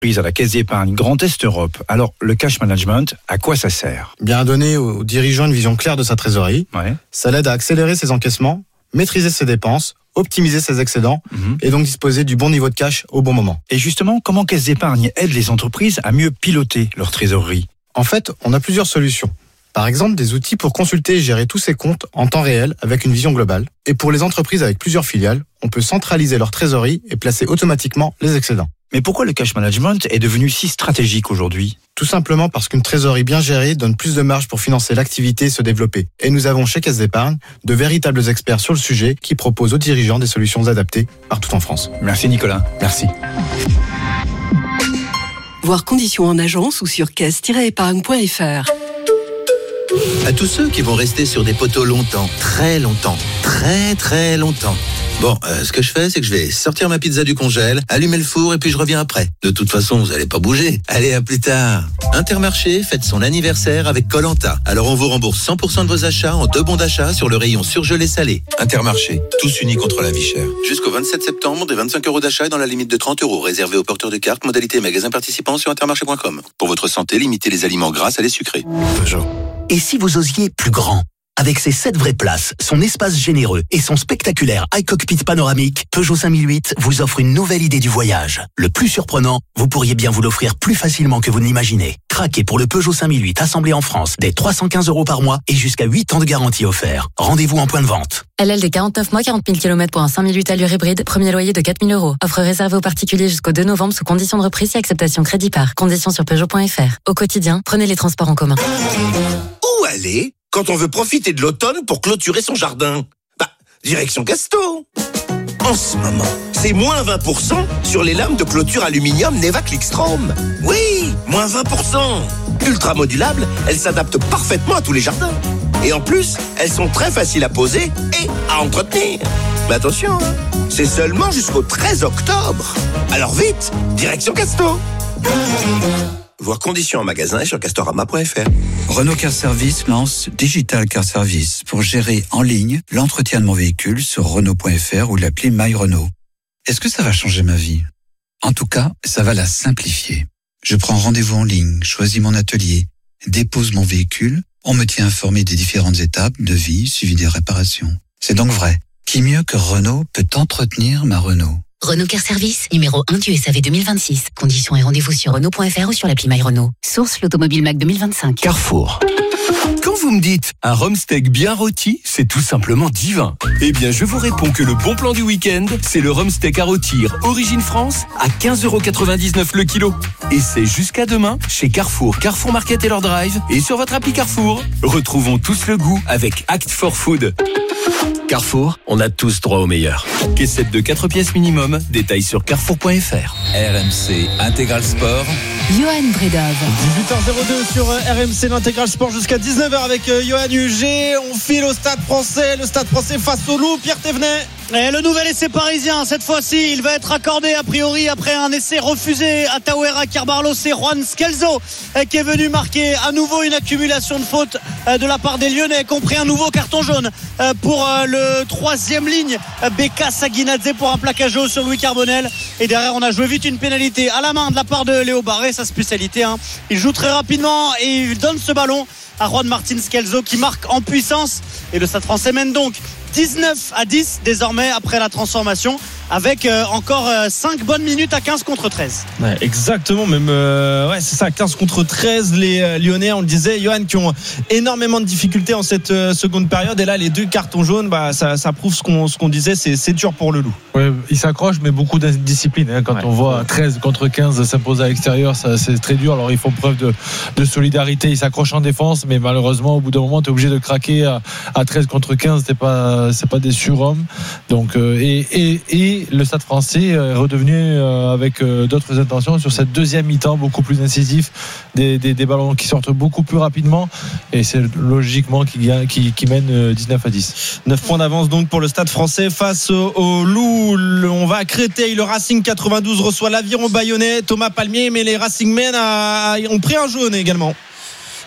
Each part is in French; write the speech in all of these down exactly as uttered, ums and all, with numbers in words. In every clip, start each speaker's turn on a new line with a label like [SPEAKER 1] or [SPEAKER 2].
[SPEAKER 1] prise à la Caisse d'épargne Grand Est Europe. Alors, le cash management, à quoi ça sert ?
[SPEAKER 2] Bien à donner aux dirigeants une vision claire de sa trésorerie.
[SPEAKER 1] Ouais.
[SPEAKER 2] Ça l'aide à accélérer ses encaissements, maîtriser ses dépenses, optimiser ses excédents mmh. et donc disposer du bon niveau de cash au bon moment.
[SPEAKER 1] Et justement, comment Caisse d'épargne aide les entreprises à mieux piloter leur trésorerie ?
[SPEAKER 2] En fait, on a plusieurs solutions. Par exemple, des outils pour consulter et gérer tous ses comptes en temps réel avec une vision globale. Et pour les entreprises avec plusieurs filiales, on peut centraliser leur trésorerie et placer automatiquement les excédents.
[SPEAKER 1] Mais pourquoi le cash management est devenu si stratégique aujourd'hui ?
[SPEAKER 2] Tout simplement parce qu'une trésorerie bien gérée donne plus de marge pour financer l'activité et se développer. Et nous avons chez Caisse d'épargne de véritables experts sur le sujet qui proposent aux dirigeants des solutions adaptées partout en France.
[SPEAKER 1] Merci Nicolas.
[SPEAKER 2] Merci.
[SPEAKER 3] Voir conditions en agence ou sur caisse tiret épargne point f r.
[SPEAKER 4] À tous ceux qui vont rester sur des poteaux longtemps, très longtemps, très très longtemps. Bon, euh, ce que je fais, c'est que je vais sortir ma pizza du congèle, allumer le four et puis je reviens après. De toute façon, vous allez pas bouger. Allez, à plus tard. Intermarché fête son anniversaire avec Koh-Lanta. Alors on vous rembourse cent pour cent de vos achats en deux bons d'achat sur le rayon surgelé salé. Intermarché, tous unis contre la vie chère. Jusqu'au vingt-sept septembre, des vingt-cinq euros d'achat et dans la limite de trente euros. Réservé aux porteurs de cartes, modalité magasin participant sur intermarché point com. Pour votre santé, limitez les aliments gras à les sucrés.
[SPEAKER 2] Peugeot.
[SPEAKER 5] Et si vous osiez plus grand ? Avec ses sept vraies places, son espace généreux et son spectaculaire iCockpit panoramique, Peugeot cinq mille huit vous offre une nouvelle idée du voyage. Le plus surprenant, vous pourriez bien vous l'offrir plus facilement que vous ne l'imaginez. Craquez pour le Peugeot cinq mille huit assemblé en France dès trois cent quinze euros par mois et jusqu'à huit ans de garantie offert. Rendez-vous en point de vente.
[SPEAKER 6] L L D quarante-neuf mois, quarante mille kilomètres pour un cinq mille huit allure hybride, premier loyer de quatre mille euros. Offre réservée aux particuliers jusqu'au deux novembre sous conditions de reprise et acceptation crédit par. Conditions sur Peugeot point f r. Au quotidien, prenez les transports en commun.
[SPEAKER 7] Où aller quand on veut profiter de l'automne pour clôturer son jardin? Bah, direction Casto. En ce moment, c'est moins vingt pour cent sur les lames de clôture aluminium Neva Clickstrom. Oui, moins vingt pour cent. Ultra modulables, elles s'adaptent parfaitement à tous les jardins. Et en plus, elles sont très faciles à poser et à entretenir. Mais attention, hein, c'est seulement jusqu'au treize octobre. Alors vite, direction Casto. Voir conditions en magasin et sur castorama point f r.
[SPEAKER 8] Renault Car Service lance Digital Car Service pour gérer en ligne l'entretien de mon véhicule sur Renault point f r ou l'appli My Renault. Est-ce que ça va changer ma vie ? En tout cas, ça va la simplifier. Je prends rendez-vous en ligne, choisis mon atelier, dépose mon véhicule, on me tient informé des différentes étapes, devis, suivi des réparations. C'est donc vrai. Qui mieux que Renault peut entretenir ma Renault ?
[SPEAKER 9] Renault Car Service, numéro un du S A V deux mille vingt-six. Conditions et rendez-vous sur Renault point f r ou sur l'appli My Renault. Source l'Automobile Mac deux mille vingt-cinq.
[SPEAKER 10] Carrefour. Quand vous me dites un rhum steak bien rôti, c'est tout simplement divin. Eh bien, je vous réponds que le bon plan du week-end, c'est le rhum steak à rôtir Origine France à quinze euros quatre-vingt-dix-neuf le kilo. Et c'est jusqu'à demain chez Carrefour, Carrefour Market et leur drive et sur votre appli Carrefour. Retrouvons tous le goût avec Act for Food. Carrefour, on a tous droit au meilleur. Caissette de quatre pièces minimum, détails sur carrefour point f r.
[SPEAKER 11] R M C Intégral Sport.
[SPEAKER 3] Johan Bredov.
[SPEAKER 12] dix-huit heures deux sur R M C l'Intégral Sport jusqu'à dix-neuf heures avec Johan Huget. On file au Stade Français, le Stade Français face au Loup. Pierre Thévenet.
[SPEAKER 13] Et le nouvel essai parisien, cette fois-ci, il va être accordé a priori après un essai refusé à Tauera Carbarlo. C'est Juan Scalzo qui est venu marquer à nouveau une accumulation de fautes de la part des Lyonnais, compris un nouveau carton jaune pour le troisième ligne, Beka Saguinadze, pour un plaquage haut sur Louis Carbonel. Et derrière, on a joué vite une pénalité à la main de la part de Léo Barré, sa spécialité, hein. Il joue très rapidement et il donne ce ballon à Juan Martin Scalzo qui marque en puissance. Et le Stade Français mène donc dix-neuf à dix désormais après la transformation, avec euh, encore euh, cinq bonnes minutes à quinze contre treize.
[SPEAKER 12] Ouais, exactement, même euh, ouais, c'est ça, quinze contre treize. Les euh, Lyonnais, on le disait, Johan, qui ont énormément de difficultés en cette euh, seconde période. Et là, les deux cartons jaunes, bah, ça, ça prouve ce qu'on, ce qu'on disait, c'est, c'est dur pour le Loup.
[SPEAKER 14] Ouais, il s'accroche, mais beaucoup d'indiscipline, hein. Quand ouais. on voit treize contre quinze s'imposer à l'extérieur, ça, c'est très dur. Alors ils font preuve de, de solidarité, ils s'accrochent en défense, mais malheureusement, au bout d'un moment, tu es obligé de craquer à, à treize contre quinze. T'es pas, c'est pas des surhommes. Donc, euh, et, et, et le Stade Français est redevenu euh, avec euh, d'autres intentions sur cette deuxième mi-temps, beaucoup plus incisif, des, des, des ballons qui sortent beaucoup plus rapidement, et c'est logiquement qui, qui, qui mène euh, dix-neuf à dix.
[SPEAKER 12] neuf points d'avance donc pour le Stade Français face au, au Loup. On va à Créteil, le Racing quatre-vingt-douze reçoit l'Aviron Bayonnais, Thomas Palmier, mais les Racingmen a, ont pris un jaune également.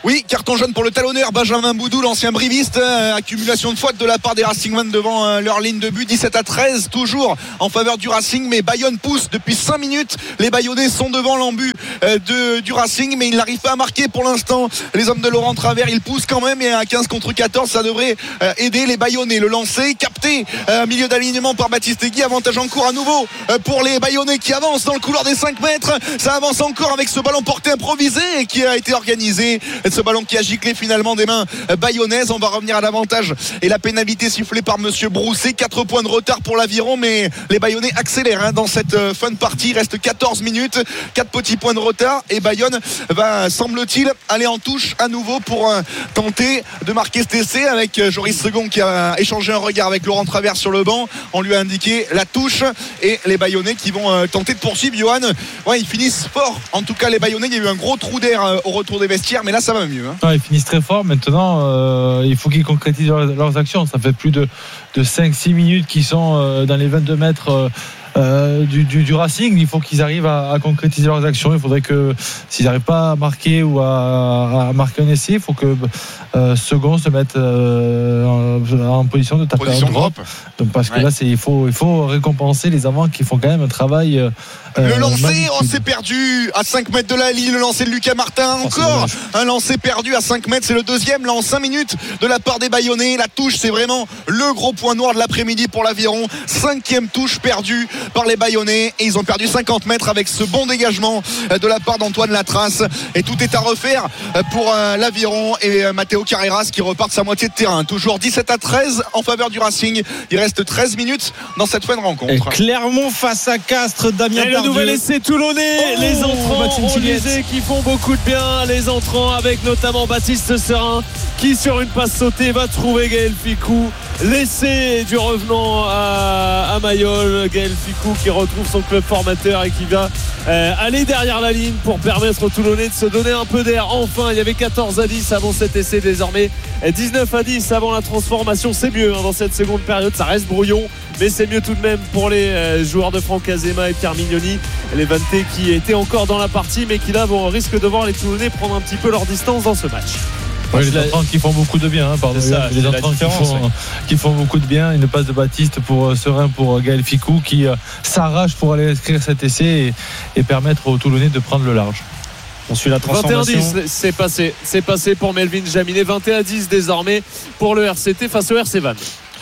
[SPEAKER 15] Oui, carton jaune pour le talonneur Benjamin Boudou, l'ancien briviste. Euh, accumulation de fautes de la part des Racingmen devant euh, leur ligne de but. dix-sept à treize, toujours en faveur du Racing. Mais Bayonne pousse depuis cinq minutes. Les Bayonnais sont devant l'embut euh, de, du Racing, mais ils n'arrivent pas à marquer pour l'instant. Les hommes de Laurent Travers, ils poussent quand même. Et à quinze contre quatorze, ça devrait euh, aider les Bayonnais. Le lancer, capté, euh, milieu d'alignement par Baptiste Guy. Avantage en cours à nouveau euh, pour les Bayonnais qui avancent dans le couloir des cinq mètres. Ça avance encore avec ce ballon porté improvisé et qui a été organisé. Ce ballon qui a giclé finalement des mains bayonnaises. On va revenir à l'avantage et la pénalité sifflée par monsieur Brousset. quatre points de retard pour l'Aviron, mais les Bayonnais accélèrent hein, dans cette fin de partie. Il reste quatorze minutes, quatre petits points de retard et Bayonne va, semble-t-il, aller en touche à nouveau pour euh, tenter de marquer cet essai avec euh, Joris Second qui a échangé un regard avec Laurent Travers sur le banc. On lui a indiqué la touche et les Bayonnais qui vont euh, tenter de poursuivre. Johan, ouais, ils finissent fort. En tout cas, les Bayonnais, il y a eu un gros trou d'air euh, au retour des vestiaires, mais là ça va mieux. Hein.
[SPEAKER 14] Ouais, ils finissent très fort. Maintenant, euh, il faut qu'ils concrétisent leurs, leurs actions. Ça fait plus de, de cinq six minutes qu'ils sont euh, dans les vingt-deux mètres euh, euh, du, du, du Racing. Il faut qu'ils arrivent à, à concrétiser leurs actions. Il faudrait que s'ils n'arrivent pas à marquer ou à, à marquer un essai, il faut que euh, Second se mette euh, en, en position de taper
[SPEAKER 15] position
[SPEAKER 14] un drop.
[SPEAKER 15] drop.
[SPEAKER 14] Donc, parce que
[SPEAKER 15] ouais.
[SPEAKER 14] là, c'est, il, faut, il faut récompenser les avants qui font quand même un travail. Euh,
[SPEAKER 15] Le lancer,
[SPEAKER 14] magnifique.
[SPEAKER 15] oh, c'est perdu à cinq mètres de la ligne. Le lancer de Lucas Martin, encore oh, un lancer perdu à cinq mètres. C'est le deuxième là en cinq minutes de la part des Bayonnais. La touche, c'est vraiment le gros point noir de l'après-midi pour l'Aviron. Cinquième touche perdue par les Bayonnais et ils ont perdu cinquante mètres avec ce bon dégagement de la part d'Antoine Latrace. Et tout est à refaire pour l'Aviron et Matteo Carreras qui repartent sa moitié de terrain. Toujours dix-sept à treize en faveur du Racing. Il reste treize minutes dans cette fin de rencontre.
[SPEAKER 12] Et Clermont face à Castres, Damien
[SPEAKER 16] et le nouvel essai toulonnais, oh, les entrants on disait qui font beaucoup de bien, les entrants avec notamment Baptiste Serin qui sur une passe sautée va trouver Gaël Ficou. L'essai du revenant à, à Mayol, Gaël Ficou qui retrouve son club formateur et qui va euh, aller derrière la ligne pour permettre aux Toulonnais de se donner un peu d'air. Enfin, il y avait quatorze à dix avant cet essai, désormais dix-neuf à dix avant la transformation. C'est mieux hein, dans cette seconde période, ça reste brouillon, mais c'est mieux tout de même pour les euh, joueurs de Franck Azema et Pierre Mignoni, les Vantés qui étaient encore dans la partie mais qui là vont risque de voir les Toulonnais prendre un petit peu leur distance dans ce match.
[SPEAKER 14] Ouais, les entrants qui font beaucoup de bien, hein, pardon, ça, les entrants qui font, ouais. qui font beaucoup de bien. Une passe de Baptiste pour euh, Serein pour euh, Gaël Ficou qui euh, s'arrache pour aller inscrire cet essai et, et permettre aux Toulonnais de prendre le large.
[SPEAKER 12] On suit la transformation.
[SPEAKER 16] vingt et un dix, c'est passé, c'est passé pour Melvin Jaminet. vingt et un dix désormais pour le R C T face au R C Vannes.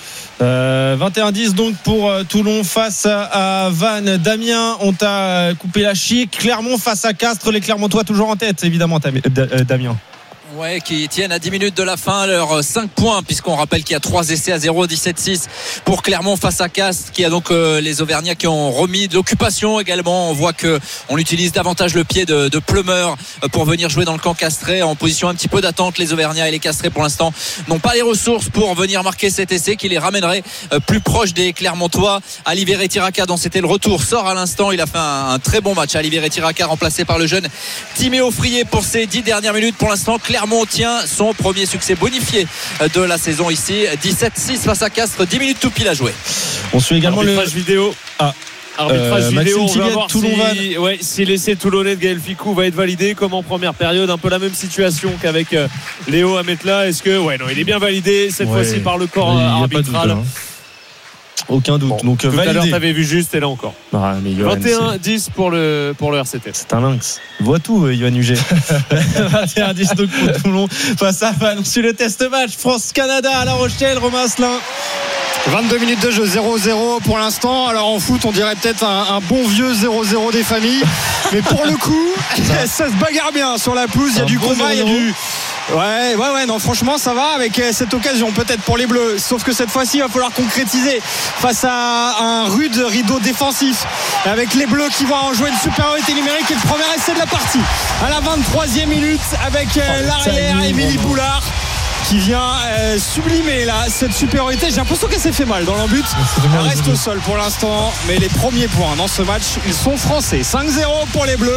[SPEAKER 12] Euh, vingt et un dix donc pour euh, Toulon face à, à Vannes. Damien, on t'a coupé la chic. Clermont face à Castres. Les Clermontois toujours en tête, évidemment, Damien.
[SPEAKER 11] Ouais, qui tiennent à dix minutes de la fin leurs cinq points, puisqu'on rappelle qu'il y a trois essais à zéro, dix-sept six pour Clermont face à Castres, qui a donc euh, les Auvergnats qui ont remis de l'occupation également. On voit que on utilise davantage le pied de, de Plumeur pour venir jouer dans le camp castré en position un petit peu d'attente. Les Auvergnats et les Castrés pour l'instant n'ont pas les ressources pour venir marquer cet essai qui les ramènerait euh, plus proche des Clermontois. Ali Verretiraka, dont c'était le retour, sort à l'instant. Il a fait un, un très bon match. Ali Verretiraka remplacé par le jeune Timéo Frié pour ses dix dernières minutes. Pour l'instant, Clermont tient son premier succès bonifié de la saison ici. dix-sept six face à Castres, dix minutes tout pile à jouer.
[SPEAKER 12] On suit également
[SPEAKER 16] arbitrage
[SPEAKER 12] le
[SPEAKER 16] vidéo.
[SPEAKER 12] Ah.
[SPEAKER 16] Arbitrage
[SPEAKER 12] euh,
[SPEAKER 16] vidéo, on
[SPEAKER 12] Maxime
[SPEAKER 16] va voir
[SPEAKER 12] Toulon
[SPEAKER 16] si, ouais, si l'essai toulonnais de Gaël Ficou va être validé comme en première période. Un peu la même situation qu'avec euh, Léo Ametla. Est-ce que, ouais, non, il est bien validé cette
[SPEAKER 12] ouais.
[SPEAKER 16] fois-ci par le corps
[SPEAKER 12] oui,
[SPEAKER 16] arbitral.
[SPEAKER 12] Doute, hein. Aucun doute.
[SPEAKER 16] Bon,
[SPEAKER 12] donc
[SPEAKER 16] tout
[SPEAKER 12] validé.
[SPEAKER 16] à l'heure t'avais vu juste et là encore.
[SPEAKER 12] Ah, mais Yohann,
[SPEAKER 16] vingt et un dix pour le, pour le R C T.
[SPEAKER 12] C'est un lynx. Il voit tout, Yohann Huget. vingt et un dix donc pour Toulon face à Vannes. Sur le test match France-Canada à La Rochelle, Romain Asselin.
[SPEAKER 17] vingt-deux minutes de jeu, zéro zéro pour l'instant. Alors en foot, on dirait peut-être un, un bon vieux zéro zéro des familles. Mais pour le coup, ça, ça se bagarre bien sur la pelouse. Il y a un du combat, il y a du. Ouais, ouais, ouais, non, franchement, ça va avec cette occasion, peut-être pour les Bleus. Sauf que cette fois-ci, il va falloir concrétiser face à un rude rideau défensif. Avec les Bleus qui vont en jouer une supériorité numérique. Et le premier essai de la partie à la vingt-troisième minute avec oh, l'arrière, Émilie Boulard, qui vient euh, sublimer là cette supériorité. J'ai l'impression qu'elle s'est fait mal dans l'embut. Elle reste au sol pour l'instant, mais les premiers points dans ce match, ils sont français. cinq zéro pour les Bleus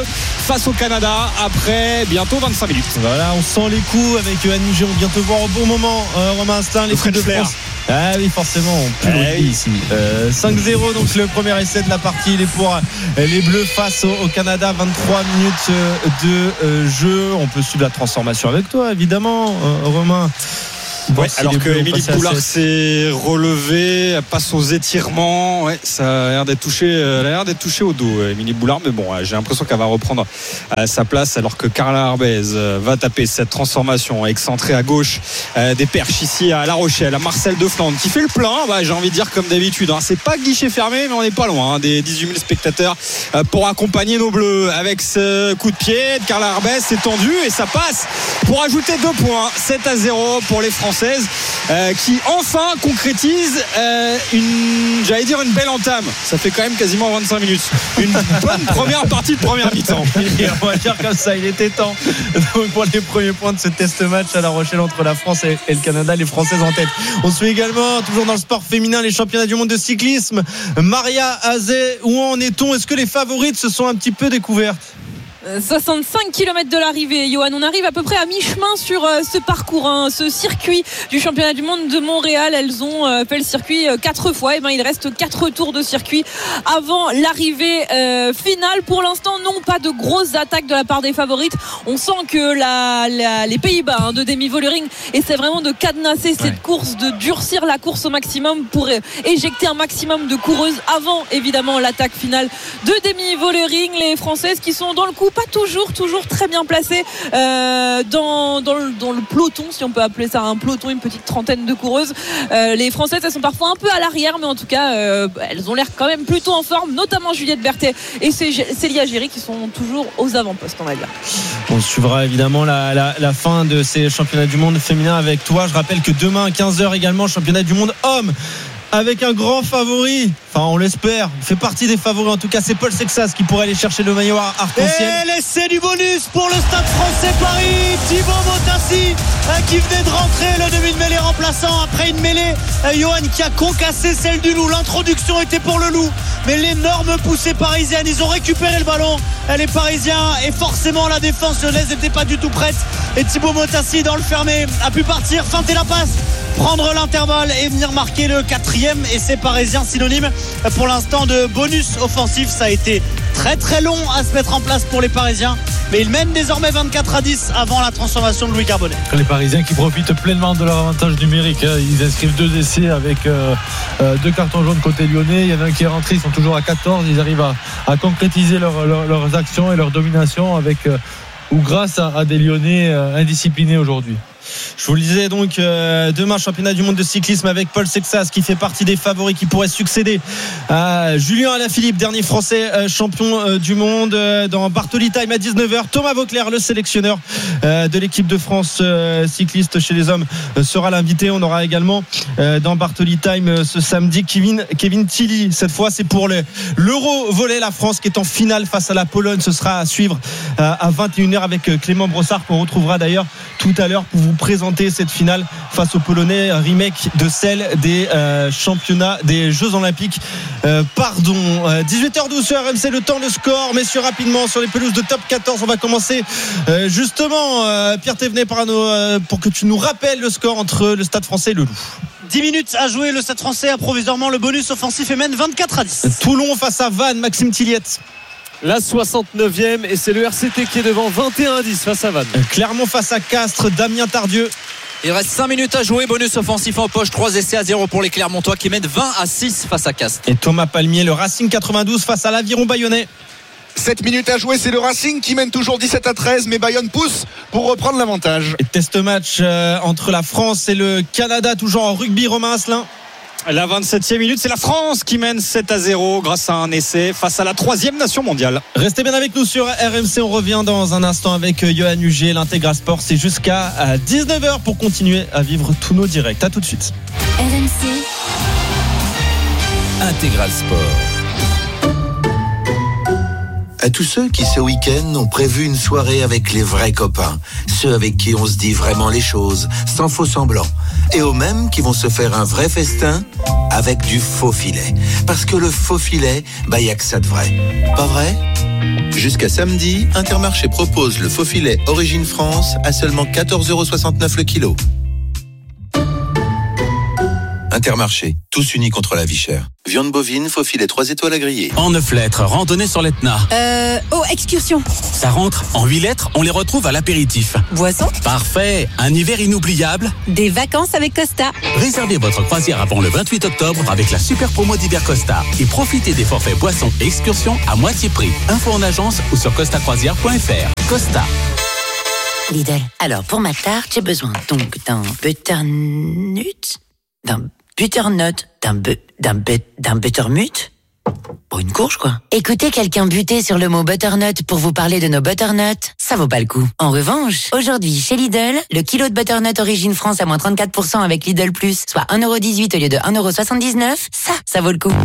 [SPEAKER 17] face au Canada après bientôt vingt-cinq minutes.
[SPEAKER 12] Voilà, on sent les coups avec Johan Huget. On vient te voir au bon moment, euh, Romain Asselin, les French de France. Ah oui, forcément, on pue le rugby ici. Euh, cinq zéro, donc le premier essai de la partie. Il est pour les Bleus face au, au Canada. vingt-trois minutes de euh, jeu. On peut suivre la transformation avec toi, évidemment, euh, Romain.
[SPEAKER 17] Ouais, alors que Émilie Poulard s'est relevée, passe aux étirements. Ouais, ça a l'air d'être touché, elle a l'air d'être touchée au dos, Émilie Poulard. Mais bon, j'ai l'impression qu'elle va reprendre sa place alors que Carla Arbez va taper cette transformation excentrée à gauche des perches ici à La Rochelle, à Marcel de Flandre qui fait le plein. Bah, j'ai envie de dire comme d'habitude, hein. C'est pas guichet fermé, mais on n'est pas loin hein, des dix-huit mille spectateurs pour accompagner nos Bleus avec ce coup de pied de Carla Arbez. C'est tendu et ça passe pour ajouter deux points. sept à zéro pour les Français. Euh, qui enfin concrétise euh, une, j'allais dire une belle entame. Ça fait quand même quasiment vingt-cinq minutes. Une bonne première partie de première mi-temps.
[SPEAKER 12] On va dire comme ça, il était temps. Donc pour les premiers points de ce test match à La Rochelle entre la France et, et le Canada, les Françaises en tête. On suit également, toujours dans le sport féminin, les championnats du monde de cyclisme. Maria Azé, où en est-on? Est-ce que les favorites se sont un petit peu découvertes?
[SPEAKER 18] soixante-cinq kilomètres de l'arrivée, Johan. On arrive à peu près à mi-chemin sur euh, ce parcours, hein, ce circuit du championnat du monde de Montréal. Elles ont euh, fait le circuit euh, quatre fois. Et ben, il reste quatre tours de circuit avant l'arrivée euh, finale. Pour l'instant, non, pas de grosses attaques de la part des favorites. On sent que la, la, les Pays-Bas hein, de Demi Vollering essaient vraiment de cadenasser cette ouais. course, de durcir la course au maximum pour euh, éjecter un maximum de coureuses avant, évidemment, l'attaque finale de Demi Vollering. Les Françaises qui sont dans le coup, pas toujours, toujours très bien placées euh, dans, dans, le, dans le peloton, si on peut appeler ça un peloton, une petite trentaine de coureuses. Euh, les Françaises, elles sont parfois un peu à l'arrière, mais en tout cas, euh, elles ont l'air quand même plutôt en forme, notamment Juliette Berthet et Célia Géry qui sont toujours aux avant-postes, on va dire.
[SPEAKER 12] On suivra évidemment la, la, la fin de ces championnats du monde féminin avec toi. Je rappelle que demain à quinze heures également, championnat du monde homme, avec un grand favori, enfin on l'espère, il fait partie des favoris en tout cas, c'est Paul Sexas qui pourrait aller chercher le maillot arc-en-ciel.
[SPEAKER 13] Et l'essai du bonus pour le Stade Français Paris, Thibaut Motassi qui venait de rentrer, le demi de mêlée remplaçant après une mêlée, Johan qui a concassé celle du Loup. L'introduction était pour le Loup, mais l'énorme poussée parisienne, ils ont récupéré le ballon, les Parisiens, et forcément la défense lyonnaise n'était pas du tout prête, et Thibaut Motassi dans le fermé a pu partir, feinter la passe, prendre l'intervalle et venir marquer le quatrième essai parisien, synonyme pour l'instant de bonus offensif. Ça a été très très long à se mettre en place pour les Parisiens, mais ils mènent désormais vingt-quatre à dix avant la transformation de Louis Carbonnet.
[SPEAKER 14] Les Parisiens qui profitent pleinement de leur avantage numérique, ils inscrivent deux essais avec euh, euh, deux cartons jaunes côté lyonnais. Il y en a un qui est rentré, ils sont toujours à quatorze, ils arrivent à, à concrétiser leur, leur, leurs actions et leur domination avec euh, ou grâce à, à des Lyonnais euh, indisciplinés aujourd'hui.
[SPEAKER 12] Je vous le disais donc, euh, demain championnat du monde de cyclisme avec Paul Sexas qui fait partie des favoris qui pourraient succéder à Julien Alaphilippe, dernier français euh, champion euh, du monde euh, dans Bartoli Time à dix-neuf heures. Thomas Vauclair, le sélectionneur euh, de l'équipe de France euh, cycliste chez les hommes, euh, sera l'invité. On aura également euh, dans Bartoli Time euh, ce samedi Kevin, Kevin Tilly. Cette fois c'est pour le, l'Euro volley, la France qui est en finale face à la Pologne. Ce sera à suivre euh, à vingt et une heures avec euh, Clément Brossard qu'on retrouvera d'ailleurs tout à l'heure pour vous présenter cette finale face aux Polonais, remake de celle des euh, championnats des Jeux Olympiques. Euh, pardon. Euh, dix-huit heures douze sur R M C, le temps, le score, messieurs, rapidement sur les pelouses de top quatorze. On va commencer euh, justement, euh, Pierre Thévenet, par nos, euh, pour que tu nous rappelles le score entre le Stade Français et le Loup.
[SPEAKER 13] dix minutes à jouer, le Stade Français a provisoirement le bonus offensif et mène vingt-quatre à dix.
[SPEAKER 12] Toulon face à Vannes, Maxime Tilliette.
[SPEAKER 16] La soixante-neuvième, et c'est le R C T qui est devant, vingt et un à dix face à Vannes.
[SPEAKER 12] Clermont face à Castres, Damien Tardieu.
[SPEAKER 11] Il reste cinq minutes à jouer, bonus offensif en poche, trois essais à zéro pour les Clermontois qui mènent vingt à six face à Castres.
[SPEAKER 12] Et Thomas Palmier, le Racing quatre-vingt-douze face à l'Aviron Bayonnais.
[SPEAKER 15] sept minutes à jouer, c'est le Racing qui mène toujours dix-sept à treize, mais Bayonne pousse pour reprendre l'avantage.
[SPEAKER 12] Et test match euh, entre la France et le Canada, toujours en rugby, Romain Asselin.
[SPEAKER 17] La vingt-septième minute, c'est la France qui mène sept à zéro grâce à un essai face à la troisième nation mondiale.
[SPEAKER 12] Restez bien avec nous sur R M C, on revient dans un instant avec Johan Huget, l'Intégral Sport, c'est jusqu'à dix-neuf heures pour continuer à vivre tous nos directs. À tout de suite.
[SPEAKER 9] R M C
[SPEAKER 19] Intégral Sport.
[SPEAKER 4] À tous ceux qui ce week-end ont prévu une soirée avec les vrais copains, ceux avec qui on se dit vraiment les choses, sans faux semblant, et aux mêmes qui vont se faire un vrai festin avec du faux filet. Parce que le faux filet, bah y a que ça de vrai. Pas vrai ? Jusqu'à samedi, Intermarché propose le faux filet Origine France à seulement quatorze euros soixante-neuf le kilo. Intermarché, tous unis contre la vie chère. Viande bovine, faux filet trois étoiles à griller.
[SPEAKER 19] En neuf lettres, randonnée sur l'Etna.
[SPEAKER 3] Euh, oh, excursion.
[SPEAKER 19] Ça rentre. En huit lettres, on les retrouve à l'apéritif.
[SPEAKER 3] Boisson.
[SPEAKER 19] Parfait. Un hiver inoubliable.
[SPEAKER 3] Des vacances avec Costa.
[SPEAKER 19] Réservez votre croisière avant le vingt-huit octobre avec la super promo d'hiver Costa. Et profitez des forfaits boissons et excursions à moitié prix. Info en agence ou sur costa croisière point f r. Costa.
[SPEAKER 9] Lidl. Alors, pour ma tarte, j'ai besoin donc d'un butternut, d'un butternut, d'un bu, d'un but, d'un buttermut. Pour une courge, quoi. Écoutez quelqu'un buter sur le mot butternut pour vous parler de nos butternuts, ça vaut pas le coup. En revanche, aujourd'hui, chez Lidl, le kilo de butternut Origine France à moins trente-quatre pour cent avec Lidl Plus, soit un euro dix-huit au lieu de un euro soixante-dix-neuf, ça, ça vaut le coup.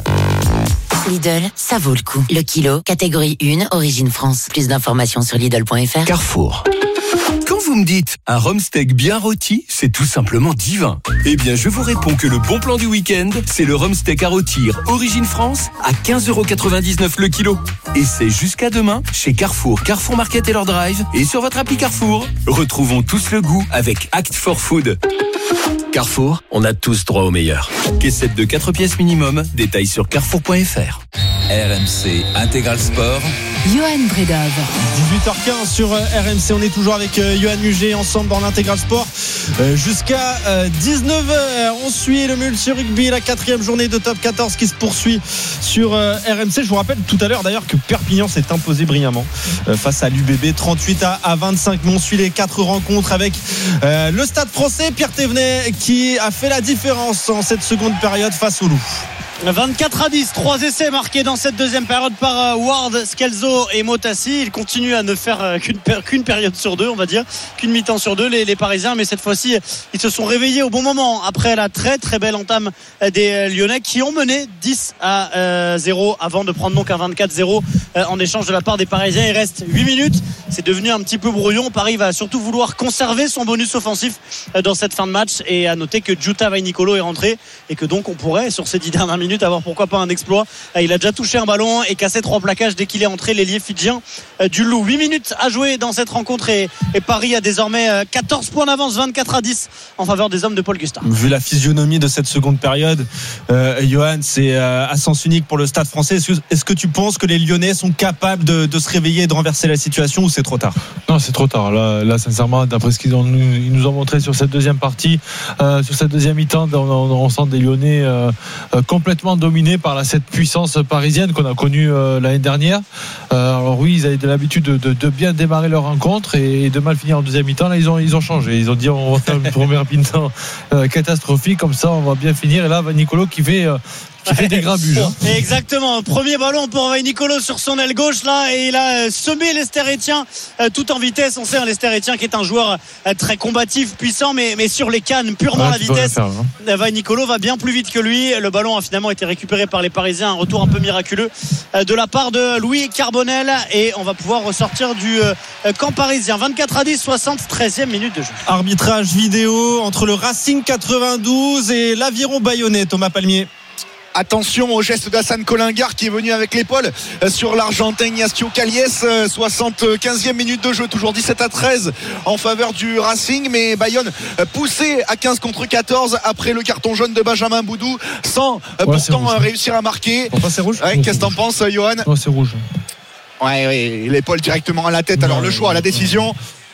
[SPEAKER 9] Lidl, ça vaut le coup. Le kilo, catégorie un, Origine France. Plus d'informations sur Lidl point f r.
[SPEAKER 10] Carrefour. Quand vous me dites un rhum steak bien rôti, c'est tout simplement divin. Eh bien, je vous réponds que le bon plan du week-end, c'est le rhum steak à rôtir Origine France à quinze euros quatre-vingt-dix-neuf le kilo. Et c'est jusqu'à demain chez Carrefour, Carrefour Market et leur drive et sur votre appli Carrefour. Retrouvons tous le goût avec Act for Food. Carrefour, on a tous droit au meilleur. Caissette de quatre pièces minimum, détails sur carrefour point f r.
[SPEAKER 8] R M C Intégral Sport.
[SPEAKER 3] Johan Bredov.
[SPEAKER 12] dix-huit heures quinze sur R M C. On est toujours avec Johan Muget ensemble dans l'Intégral Sport euh, jusqu'à euh, dix-neuf heures. On suit le Multi Rugby, la quatrième journée de top quatorze qui se poursuit sur euh, R M C. Je vous rappelle tout à l'heure d'ailleurs que Perpignan s'est imposé brillamment euh, face à l'U B B trente-huit à vingt-cinq. Mais on suit les quatre rencontres avec euh, le Stade Français. Pierre Thévenet qui a fait la différence en cette seconde période face au Loup.
[SPEAKER 13] vingt-quatre à dix, trois essais marqués dans cette deuxième période par Ward, Scalzo et Motassi. Ils continuent à ne faire qu'une, qu'une période sur deux, on va dire, qu'une mi-temps sur deux, les, les Parisiens. Mais cette fois-ci, ils se sont réveillés au bon moment après la très très belle entame des Lyonnais qui ont mené dix à zéro avant de prendre donc un vingt-quatre zéro en échange de la part des Parisiens. Il reste huit minutes. C'est devenu un petit peu brouillon. Paris va surtout vouloir conserver son bonus offensif dans cette fin de match. Et à noter que Giuta Vainicolo est rentré et que donc on pourrait, sur ces dix dernières minutes, avoir pourquoi pas un exploit. Il a déjà touché un ballon et cassé trois plaquages dès qu'il est entré, l'ailier fidjien du Loup. huit minutes à jouer dans cette rencontre et, et Paris a désormais quatorze points d'avance, vingt-quatre à dix en faveur des hommes de Paul Gustin.
[SPEAKER 12] Vu la physionomie de cette seconde période, euh, Johan, c'est euh, à sens unique pour le Stade Français. Est-ce que, est-ce que tu penses que les Lyonnais sont capables de, de se réveiller et de renverser la situation ou c'est trop tard?
[SPEAKER 14] Non, c'est trop tard. Là, là sincèrement, d'après ce qu'ils ont, ils nous ont montré sur cette deuxième partie, euh, sur cette deuxième mi-temps, on, on, on sent des Lyonnais euh, euh, complètement dominés par la, cette puissance parisienne qu'on a connue euh, l'année dernière. Euh, alors oui, ils avaient de l'habitude de, de, de bien démarrer leur rencontre et, et de mal finir en deuxième mi-temps. Là, ils ont, ils ont changé. Ils ont dit on va faire une première mi-temps euh, catastrophique, comme ça on va bien finir. Et là, Vainicolo qui fait... Euh, qui fait des grabuges. Hein.
[SPEAKER 13] Exactement. Premier ballon pour Vainicolo sur son aile gauche là et il a semé Lester Etienne euh, tout en vitesse. On sait un Lester Etienne qui est un joueur euh, très combatif, puissant, mais, mais sur les cannes, purement ouais, la vitesse. Faire, hein. Vainicolo va bien plus vite que lui. Le ballon a finalement été récupéré par les Parisiens. Un retour un peu miraculeux euh, de la part de Louis Carbonel et on va pouvoir ressortir du euh, camp parisien. vingt-quatre à dix, soixante-treizième minute de jeu.
[SPEAKER 12] Arbitrage vidéo entre le Racing quatre-vingt-douze et l'Aviron Bayonnais. Thomas Palmier.
[SPEAKER 15] Attention au geste d'Hassan Colingard qui est venu avec l'épaule sur l'Argentin Ignacio Calies. soixante-quinzième minute de jeu, toujours dix-sept à treize en faveur du Racing, mais Bayonne poussé à quinze contre quatorze après le carton jaune de Benjamin Boudou sans ouais, pourtant réussir à marquer.
[SPEAKER 14] Pourquoi c'est rouge?
[SPEAKER 15] Ouais, qu'est-ce que t'en penses, Johan?
[SPEAKER 14] Non, c'est rouge.
[SPEAKER 15] Ouais, ouais, l'épaule directement à la tête. Alors non, le choix, la décision.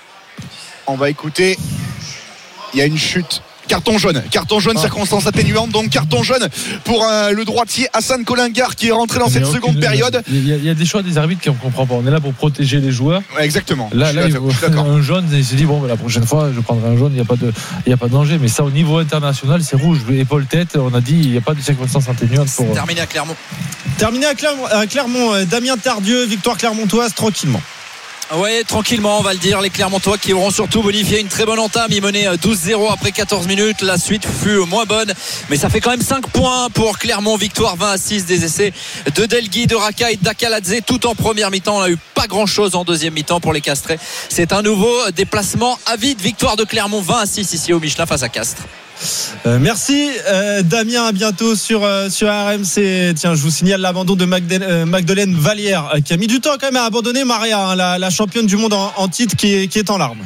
[SPEAKER 15] On va écouter. Il y a une chute. Carton jaune, carton jaune, ah. circonstance atténuante, donc carton jaune pour euh, le droitier Hassan Colingard qui est rentré dans mais cette seconde période.
[SPEAKER 14] Il y, a, il y a des choix des arbitres qui ne comprennent pas. On est là pour protéger les joueurs.
[SPEAKER 15] Ouais, exactement.
[SPEAKER 14] Là, là, il faut un jaune et il se dit bon, ben, la prochaine fois, je prendrai un jaune. Il n'y a pas de, il y a pas de danger. Mais ça, au niveau international, c'est rouge. Épaule-tête, on a dit, il n'y a pas de circonstance atténuante pour.
[SPEAKER 11] Terminé à Clermont.
[SPEAKER 12] Terminé à Clermont, à Clermont. Damien Tardieu, victoire clermontoise tranquillement.
[SPEAKER 11] Ouais, tranquillement, on va le dire. Les Clermontois qui auront surtout bonifié une très bonne entame. Ils menaient douze zéro après quatorze minutes. La suite fut moins bonne, mais ça fait quand même cinq points pour Clermont. Victoire vingt à six des essais de Delgui, de Raka et d'Akaladze tout en première mi-temps. On n'a eu pas grand chose en deuxième mi-temps pour les Castrés. C'est un nouveau déplacement à vide. Victoire de Clermont vingt à six ici au Michelin face à Castres.
[SPEAKER 12] Euh, merci euh, Damien, à bientôt sur, euh, sur R M C. Tiens, je vous signale l'abandon de Magde- euh, Magdeleine Vallière euh, qui a mis du temps quand même à abandonner Maria, hein, la, la championne du monde en, en titre qui est, qui est en larmes.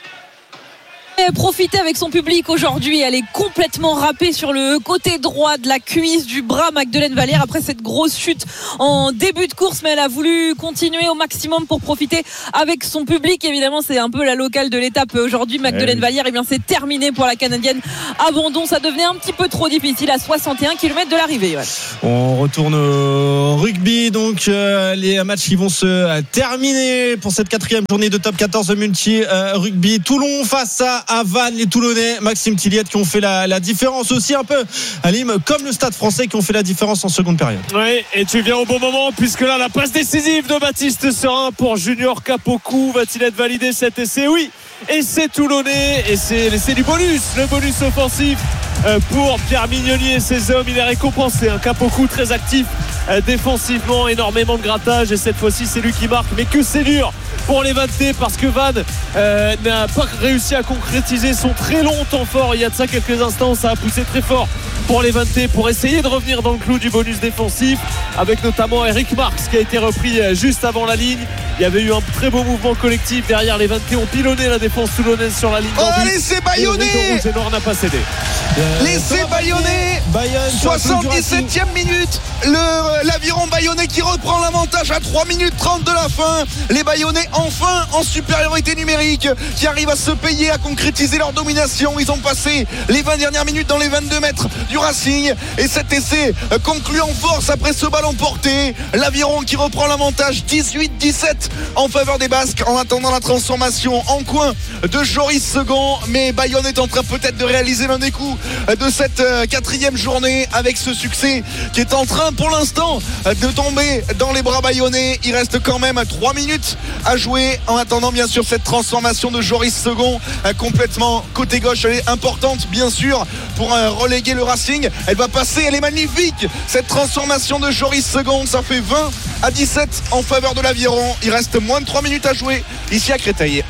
[SPEAKER 18] Profiter avec son public aujourd'hui. Elle est complètement râpée sur le côté droit de la cuisse, du bras, Magdeleine Vallière, après cette grosse chute en début de course, mais elle a voulu continuer au maximum pour profiter avec son public. Évidemment, c'est un peu la locale de l'étape aujourd'hui. Magdeleine Vallière, eh bien, c'est terminé pour la Canadienne. Abandon, ça devenait un petit peu trop difficile à soixante et un kilomètres de l'arrivée. Ouais.
[SPEAKER 12] On retourne au rugby, donc euh, les matchs qui vont se euh, terminer pour cette quatrième journée de top quatorze multi euh, rugby. Toulon face à à Vannes, les Toulonnais, Maxime Tilliette qui ont fait la, la différence aussi un peu à Nîmes, comme le Stade Français qui ont fait la différence en seconde période.
[SPEAKER 16] Oui, et tu viens au bon moment puisque là la passe décisive de Baptiste Serin pour Junior Capoku. Va-t-il être validé cet essai? Oui, essai toulonnais et c'est l'essai du bonus, le bonus offensif pour Pierre Mignoni et ses hommes. Il est récompensé, un Capoku très actif défensivement, énormément de grattage et cette fois-ci c'est lui qui marque, mais que c'est dur pour les Vannetais parce que Vannes euh, n'a pas réussi à concrétiser son très long temps fort. Il y a de ça quelques instants, ça a poussé très fort pour les Vannetais pour essayer de revenir dans le clou du bonus défensif, avec notamment Eric Marx qui a été repris juste avant la ligne. Il y avait eu un très beau mouvement collectif derrière. Les Vannetais ont pilonné la défense toulonnaise sur la ligne.
[SPEAKER 15] Oh, laissez Bayonner,
[SPEAKER 16] le Nord n'a pas cédé.
[SPEAKER 15] Euh, laissez Bayonner, soixante-dix-septième minute, le, l'aviron bayonnais qui reprend l'avantage à trois minutes trente de la fin. Les Bayonnais enfin en supériorité numérique, qui arrivent à se payer, à concrétiser leur domination. Ils ont passé les vingt dernières minutes dans les vingt-deux mètres du Racing et cet essai conclut en force après ce ballon porté. L'aviron qui reprend l'avantage dix-huit dix-sept en faveur des Basques en attendant la transformation en coin de Joris Second. Mais Bayonne est en train peut-être de réaliser l'un des coups de cette quatrième journée avec ce succès qui est en train pour l'instant de tomber dans les bras bayonnais. Il reste quand même trois minutes à jouer en attendant bien sûr cette transformation de Joris Second complètement côté gauche. Elle est importante bien sûr pour reléguer le Racing. Elle va passer, elle est magnifique cette transformation de Joris Second. Ça fait vingt à dix-sept en faveur de l'Aviron. Il reste moins de trois minutes à jouer ici à Créteil.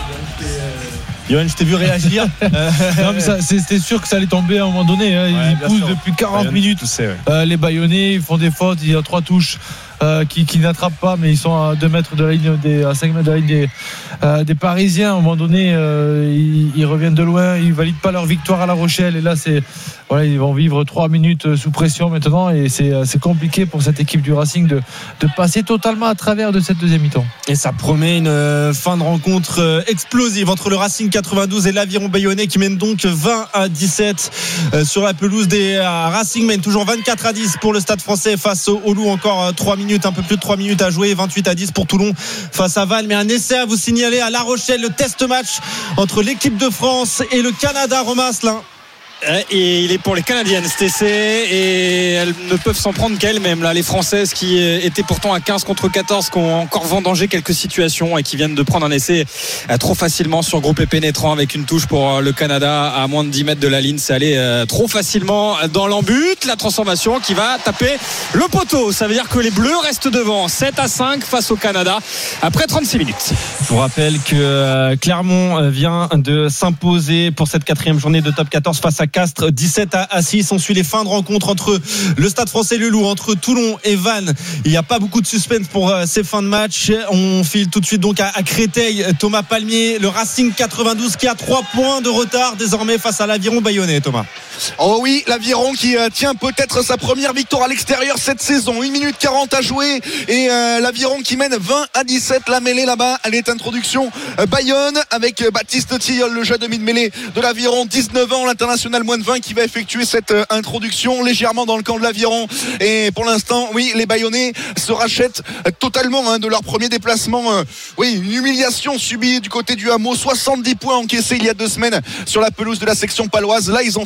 [SPEAKER 12] Yoann, je t'ai vu réagir.
[SPEAKER 14] Non, mais ça, c'était sûr que ça allait tomber à un moment donné. Hein.
[SPEAKER 12] Ouais,
[SPEAKER 14] ils poussent
[SPEAKER 12] sûr.
[SPEAKER 14] depuis quarante
[SPEAKER 12] Bayonne,
[SPEAKER 14] minutes.
[SPEAKER 12] sais, ouais.
[SPEAKER 14] euh, les Bayonnais, ils font des fautes. Il y a trois touches euh, qui, qui n'attrapent pas, mais ils sont à deux mètres de la ligne, des, à cinq mètres de la ligne des, euh, des Parisiens. À un moment donné, euh, ils, ils reviennent de loin. Ils valident pas leur victoire à La Rochelle. Et là, c'est voilà, ils vont vivre trois minutes sous pression maintenant. Et c'est, c'est compliqué pour cette équipe du Racing de, de passer totalement à travers de cette deuxième mi-temps.
[SPEAKER 12] Et ça promet une fin de rencontre explosive entre le Racing quatre-vingt-douze et l'Aviron Bayonnais qui mène donc vingt à dix-sept sur la pelouse des Racing. Mène toujours vingt-quatre à dix pour le Stade Français face au Loup. Encore trois minutes, un peu plus de trois minutes à jouer. vingt-huit à dix pour Toulon face à Vannes. Mais un essai à vous signaler à La Rochelle, le test match entre l'équipe de France et le Canada. Romain Asselin.
[SPEAKER 17] Et il est pour les Canadiennes cet essai et elles ne peuvent s'en prendre qu'elles-mêmes là, les Françaises qui étaient pourtant à quinze contre quatorze, qui ont encore vendangé quelques situations et qui viennent de prendre un essai trop facilement sur groupé pénétrant avec une touche pour le Canada à moins de dix mètres de la ligne. C'est allé trop facilement dans l'embut. La transformation qui va taper le poteau, ça veut dire que les Bleus restent devant sept à cinq face au Canada après trente-six minutes.
[SPEAKER 12] Je vous rappelle que Clermont vient de s'imposer pour cette quatrième journée de top quatorze face à Castres, dix-sept à six. On suit les fins de rencontre entre le Stade Français et le Loup, entre Toulon et Vannes. Il n'y a pas beaucoup de suspense pour ces fins de match. On file tout de suite donc à Créteil. Thomas Palmier, le Racing quatre-vingt-douze qui a trois points de retard désormais face à l'Aviron Bayonnais. Thomas.
[SPEAKER 15] Oh oui, l'Aviron qui euh, tient peut-être sa première victoire à l'extérieur cette saison. une minute quarante à jouer et euh, l'Aviron qui mène vingt à dix-sept. La mêlée là-bas, elle est introduction euh, Bayonne avec euh, Baptiste Tilleul, le jeune demi de mêlée de l'Aviron, dix-neuf ans, l'international moins de vingt, qui va effectuer cette euh, introduction légèrement dans le camp de l'Aviron. Et pour l'instant, oui, les Bayonnais se rachètent euh, totalement hein, de leur premier déplacement. Euh, oui, une humiliation subie du côté du Hameau. soixante-dix points encaissés il y a deux semaines sur la pelouse de la section paloise. Là, ils ont fait un vrai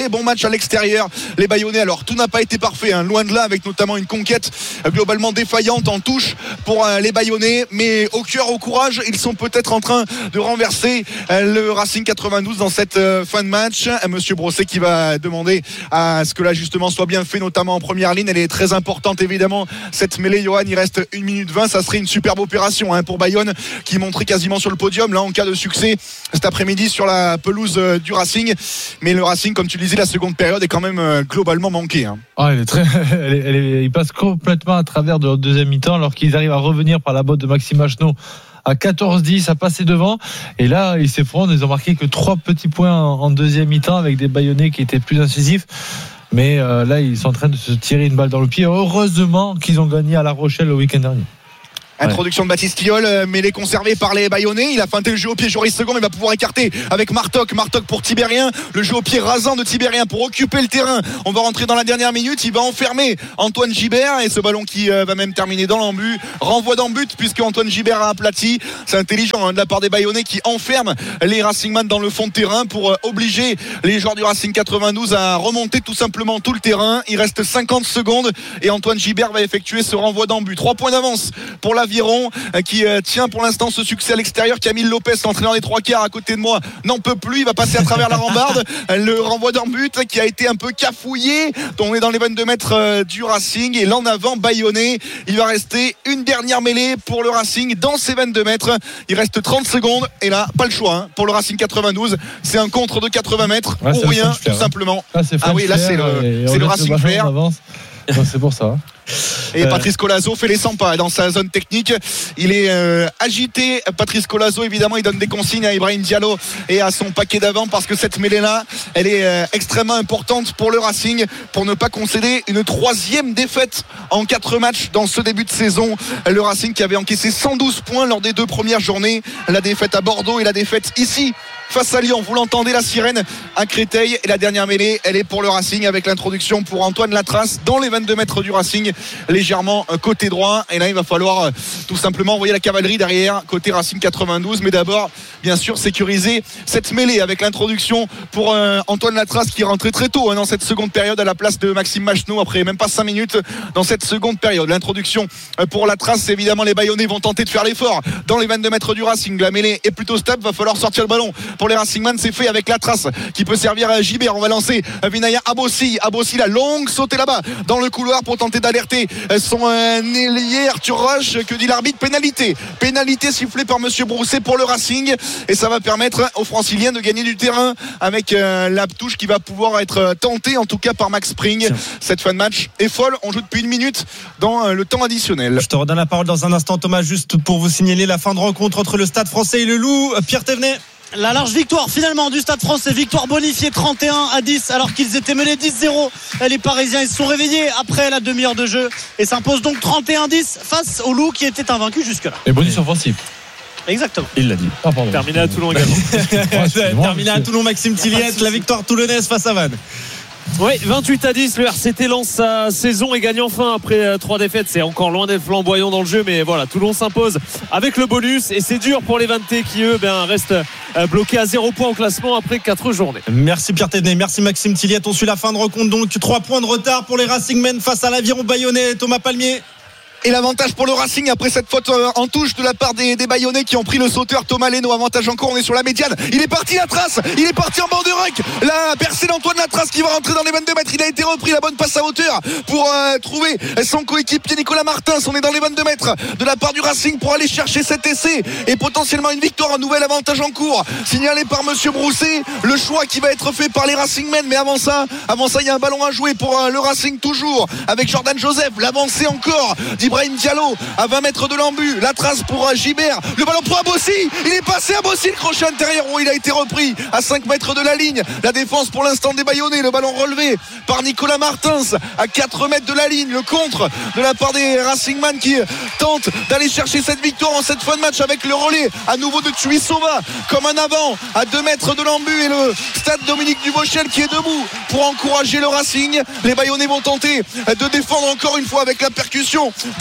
[SPEAKER 15] très bon match à l'extérieur. Les Bayonnais, alors tout n'a pas été parfait, hein, loin de là, avec notamment une conquête globalement défaillante en touche pour euh, les Bayonnais, mais au cœur, au courage, ils sont peut-être en train de renverser euh, le Racing quatre-vingt-douze dans cette euh, fin de match. Euh, Monsieur Brosset qui va demander à ce que l'ajustement soit bien fait, notamment en première ligne. Elle est très importante évidemment, cette mêlée. Johan, il reste une minute vingt, ça serait une superbe opération hein, pour Bayonne qui montrait quasiment sur le podium là en cas de succès cet après-midi sur la pelouse euh, du Racing. Mais le Racing, comme tu le disais, la seconde période est quand même euh, globalement manquée. Hein.
[SPEAKER 14] Ah, elle est très, elle est, elle est, ils passent complètement à travers de leur deuxième mi-temps alors qu'ils arrivent à revenir par la botte de Maxime Machenaud à quatorze dix à passer devant, et là ils s'effondrent. Ils ont marqué que trois petits points en deuxième mi-temps avec des Bayonnais qui étaient plus incisifs, mais euh, là ils sont en train de se tirer une balle dans le pied. Heureusement qu'ils ont gagné à La Rochelle le week-end dernier.
[SPEAKER 15] Introduction de Baptiste Tilleul, mais les conservé par les Bayonnais. Il a feinté le jeu au pied Joris Second, il va pouvoir écarter avec Martok. Martok pour Tibérien, le jeu au pied rasant de Tibérien pour occuper le terrain. On va rentrer dans la dernière minute, il va enfermer Antoine Gibert, et ce ballon qui euh, va même terminer dans l'embut. Renvoi dans but puisque Antoine Gibert a aplati. C'est intelligent hein, de la part des Bayonnais qui enferment les Racingman dans le fond de terrain pour euh, obliger les joueurs du Racing quatre-vingt-douze à remonter tout simplement tout le terrain. Il reste cinquante secondes et Antoine Gibert va effectuer ce renvoi dans but. Trois points d'avance pour la Viron qui tient pour l'instant ce succès à l'extérieur. Camille Lopez, l'entraîneur des trois quarts à côté de moi, n'en peut plus, il va passer à travers la rambarde. Le renvoi d'un but qui a été un peu cafouillé. On est dans les vingt-deux mètres du Racing et l'en avant Bayonnais. Il va rester une dernière mêlée pour le Racing dans ces vingt-deux mètres. Il reste trente secondes et là pas le choix hein, pour le Racing quatre-vingt-douze. C'est un contre de quatre-vingts mètres ouais, ou rien tout simplement.
[SPEAKER 14] Ah,
[SPEAKER 15] ah oui là c'est le, c'est le Racing Flair.
[SPEAKER 14] C'est pour ça.
[SPEAKER 15] Et Patrice Colazo fait les cent pas dans sa zone technique. Il est euh, agité. Patrice Colazo, évidemment, il donne des consignes à Ibrahim Diallo et à son paquet d'avant parce que cette mêlée-là, elle est euh, extrêmement importante pour le Racing pour ne pas concéder une troisième défaite en quatre matchs dans ce début de saison. Le Racing qui avait encaissé cent douze points lors des deux premières journées. La défaite à Bordeaux et la défaite ici face à Lyon. Vous l'entendez, la sirène à Créteil. Et la dernière mêlée, elle est pour le Racing avec l'introduction pour Antoine Latrace dans les vingt-deux mètres du Racing, légèrement côté droit. Et là, il va falloir tout simplement envoyer la cavalerie derrière côté Racing quatre-vingt-douze. Mais d'abord, bien sûr, sécuriser cette mêlée avec l'introduction pour euh, Antoine Latrace qui est rentré très tôt hein, dans cette seconde période à la place de Maxime Machenaud après même pas cinq minutes dans cette seconde période. L'introduction pour Latrace, évidemment, les Bayonnais vont tenter de faire l'effort dans les vingt-deux mètres du Racing. La mêlée est plutôt stable. Va falloir sortir le ballon. Pour les Racingman, c'est fait avec Latrace qui peut servir à Gibert. On va lancer Vinaya Abossi. Abossi, la longue sautée là-bas dans le couloir pour tenter d'alerter son euh, ailier Arthur Roche. Que dit l'arbitre? Pénalité. Pénalité sifflée par Monsieur Brousset pour le Racing. Et ça va permettre aux Franciliens de gagner du terrain avec euh, la touche qui va pouvoir être tentée en tout cas par Max Spring. Cette fin de match est folle. On joue depuis une minute dans euh, le temps additionnel.
[SPEAKER 12] Je te redonne la parole dans un instant, Thomas, juste pour vous signaler la fin de rencontre entre le Stade Français et le Loup. Pierre Thévenet.
[SPEAKER 13] La large victoire finalement du Stade Français, victoire bonifiée trente et un à dix alors qu'ils étaient menés dix zéro. Les Parisiens ils se sont réveillés après la demi-heure de jeu et s'imposent donc trente et un dix face au Loup qui était invaincu jusque-là.
[SPEAKER 14] Et bonus offensif.
[SPEAKER 13] Exactement.
[SPEAKER 14] Il l'a dit.
[SPEAKER 16] Ah, terminé à Toulon également.
[SPEAKER 12] Terminé à Toulon, Maxime Tilliette, la victoire toulonnaise face à Vannes.
[SPEAKER 16] Oui, vingt-huit à dix, le R C T lance sa saison et gagne enfin après trois défaites. C'est encore loin d'être flamboyant dans le jeu, mais voilà, Toulon s'impose avec le bonus et c'est dur pour les Vannetais qui eux ben, restent bloqués à zéro point au classement après quatre journées.
[SPEAKER 12] Merci Pierre Thévenet, merci Maxime Tilliette. On suit la fin de rencontre donc, trois points de retard pour les Racingmen face à l'Aviron Bayonnais. Thomas Palmier.
[SPEAKER 15] Et l'avantage pour le Racing après cette faute en touche de la part des, des Bayonnais qui ont pris le sauteur Thomas Leno. Avantage encore, on est sur la médiane. Il est parti Latrace, il est parti en bord de ruck. La percée d'Antoine Latrace qui va rentrer dans les vingt-deux mètres. Il a été repris, la bonne passe à hauteur pour euh, trouver son coéquipier Nicolas Martins. On est dans les vingt-deux mètres de la part du Racing pour aller chercher cet essai et potentiellement une victoire. Un nouvel avantage en cours signalé par Monsieur Brousset. Le choix qui va être fait par les Racingmen. Mais avant ça, avant ça, il y a un ballon à jouer pour euh, le Racing toujours avec Jordan Joseph. L'avancée encore d'Ibrahim Diallo à vingt mètres de l'embut. La trace pour Gibert. Le ballon pour Abossi. Il est passé Abossi, le crochet intérieur où il a été repris à cinq mètres de la ligne. La défense pour l'instant des Bayonnais. Le ballon relevé par Nicolas Martins à quatre mètres de la ligne. Le contre de la part des Racingman qui tentent d'aller chercher cette victoire en cette fin de match avec le relais à nouveau de Tuisova comme un avant à deux mètres de l'embut et le stade Dominique Duvauchel qui est debout pour encourager le Racing. Les Bayonnais vont tenter de défendre encore une fois avec la percussion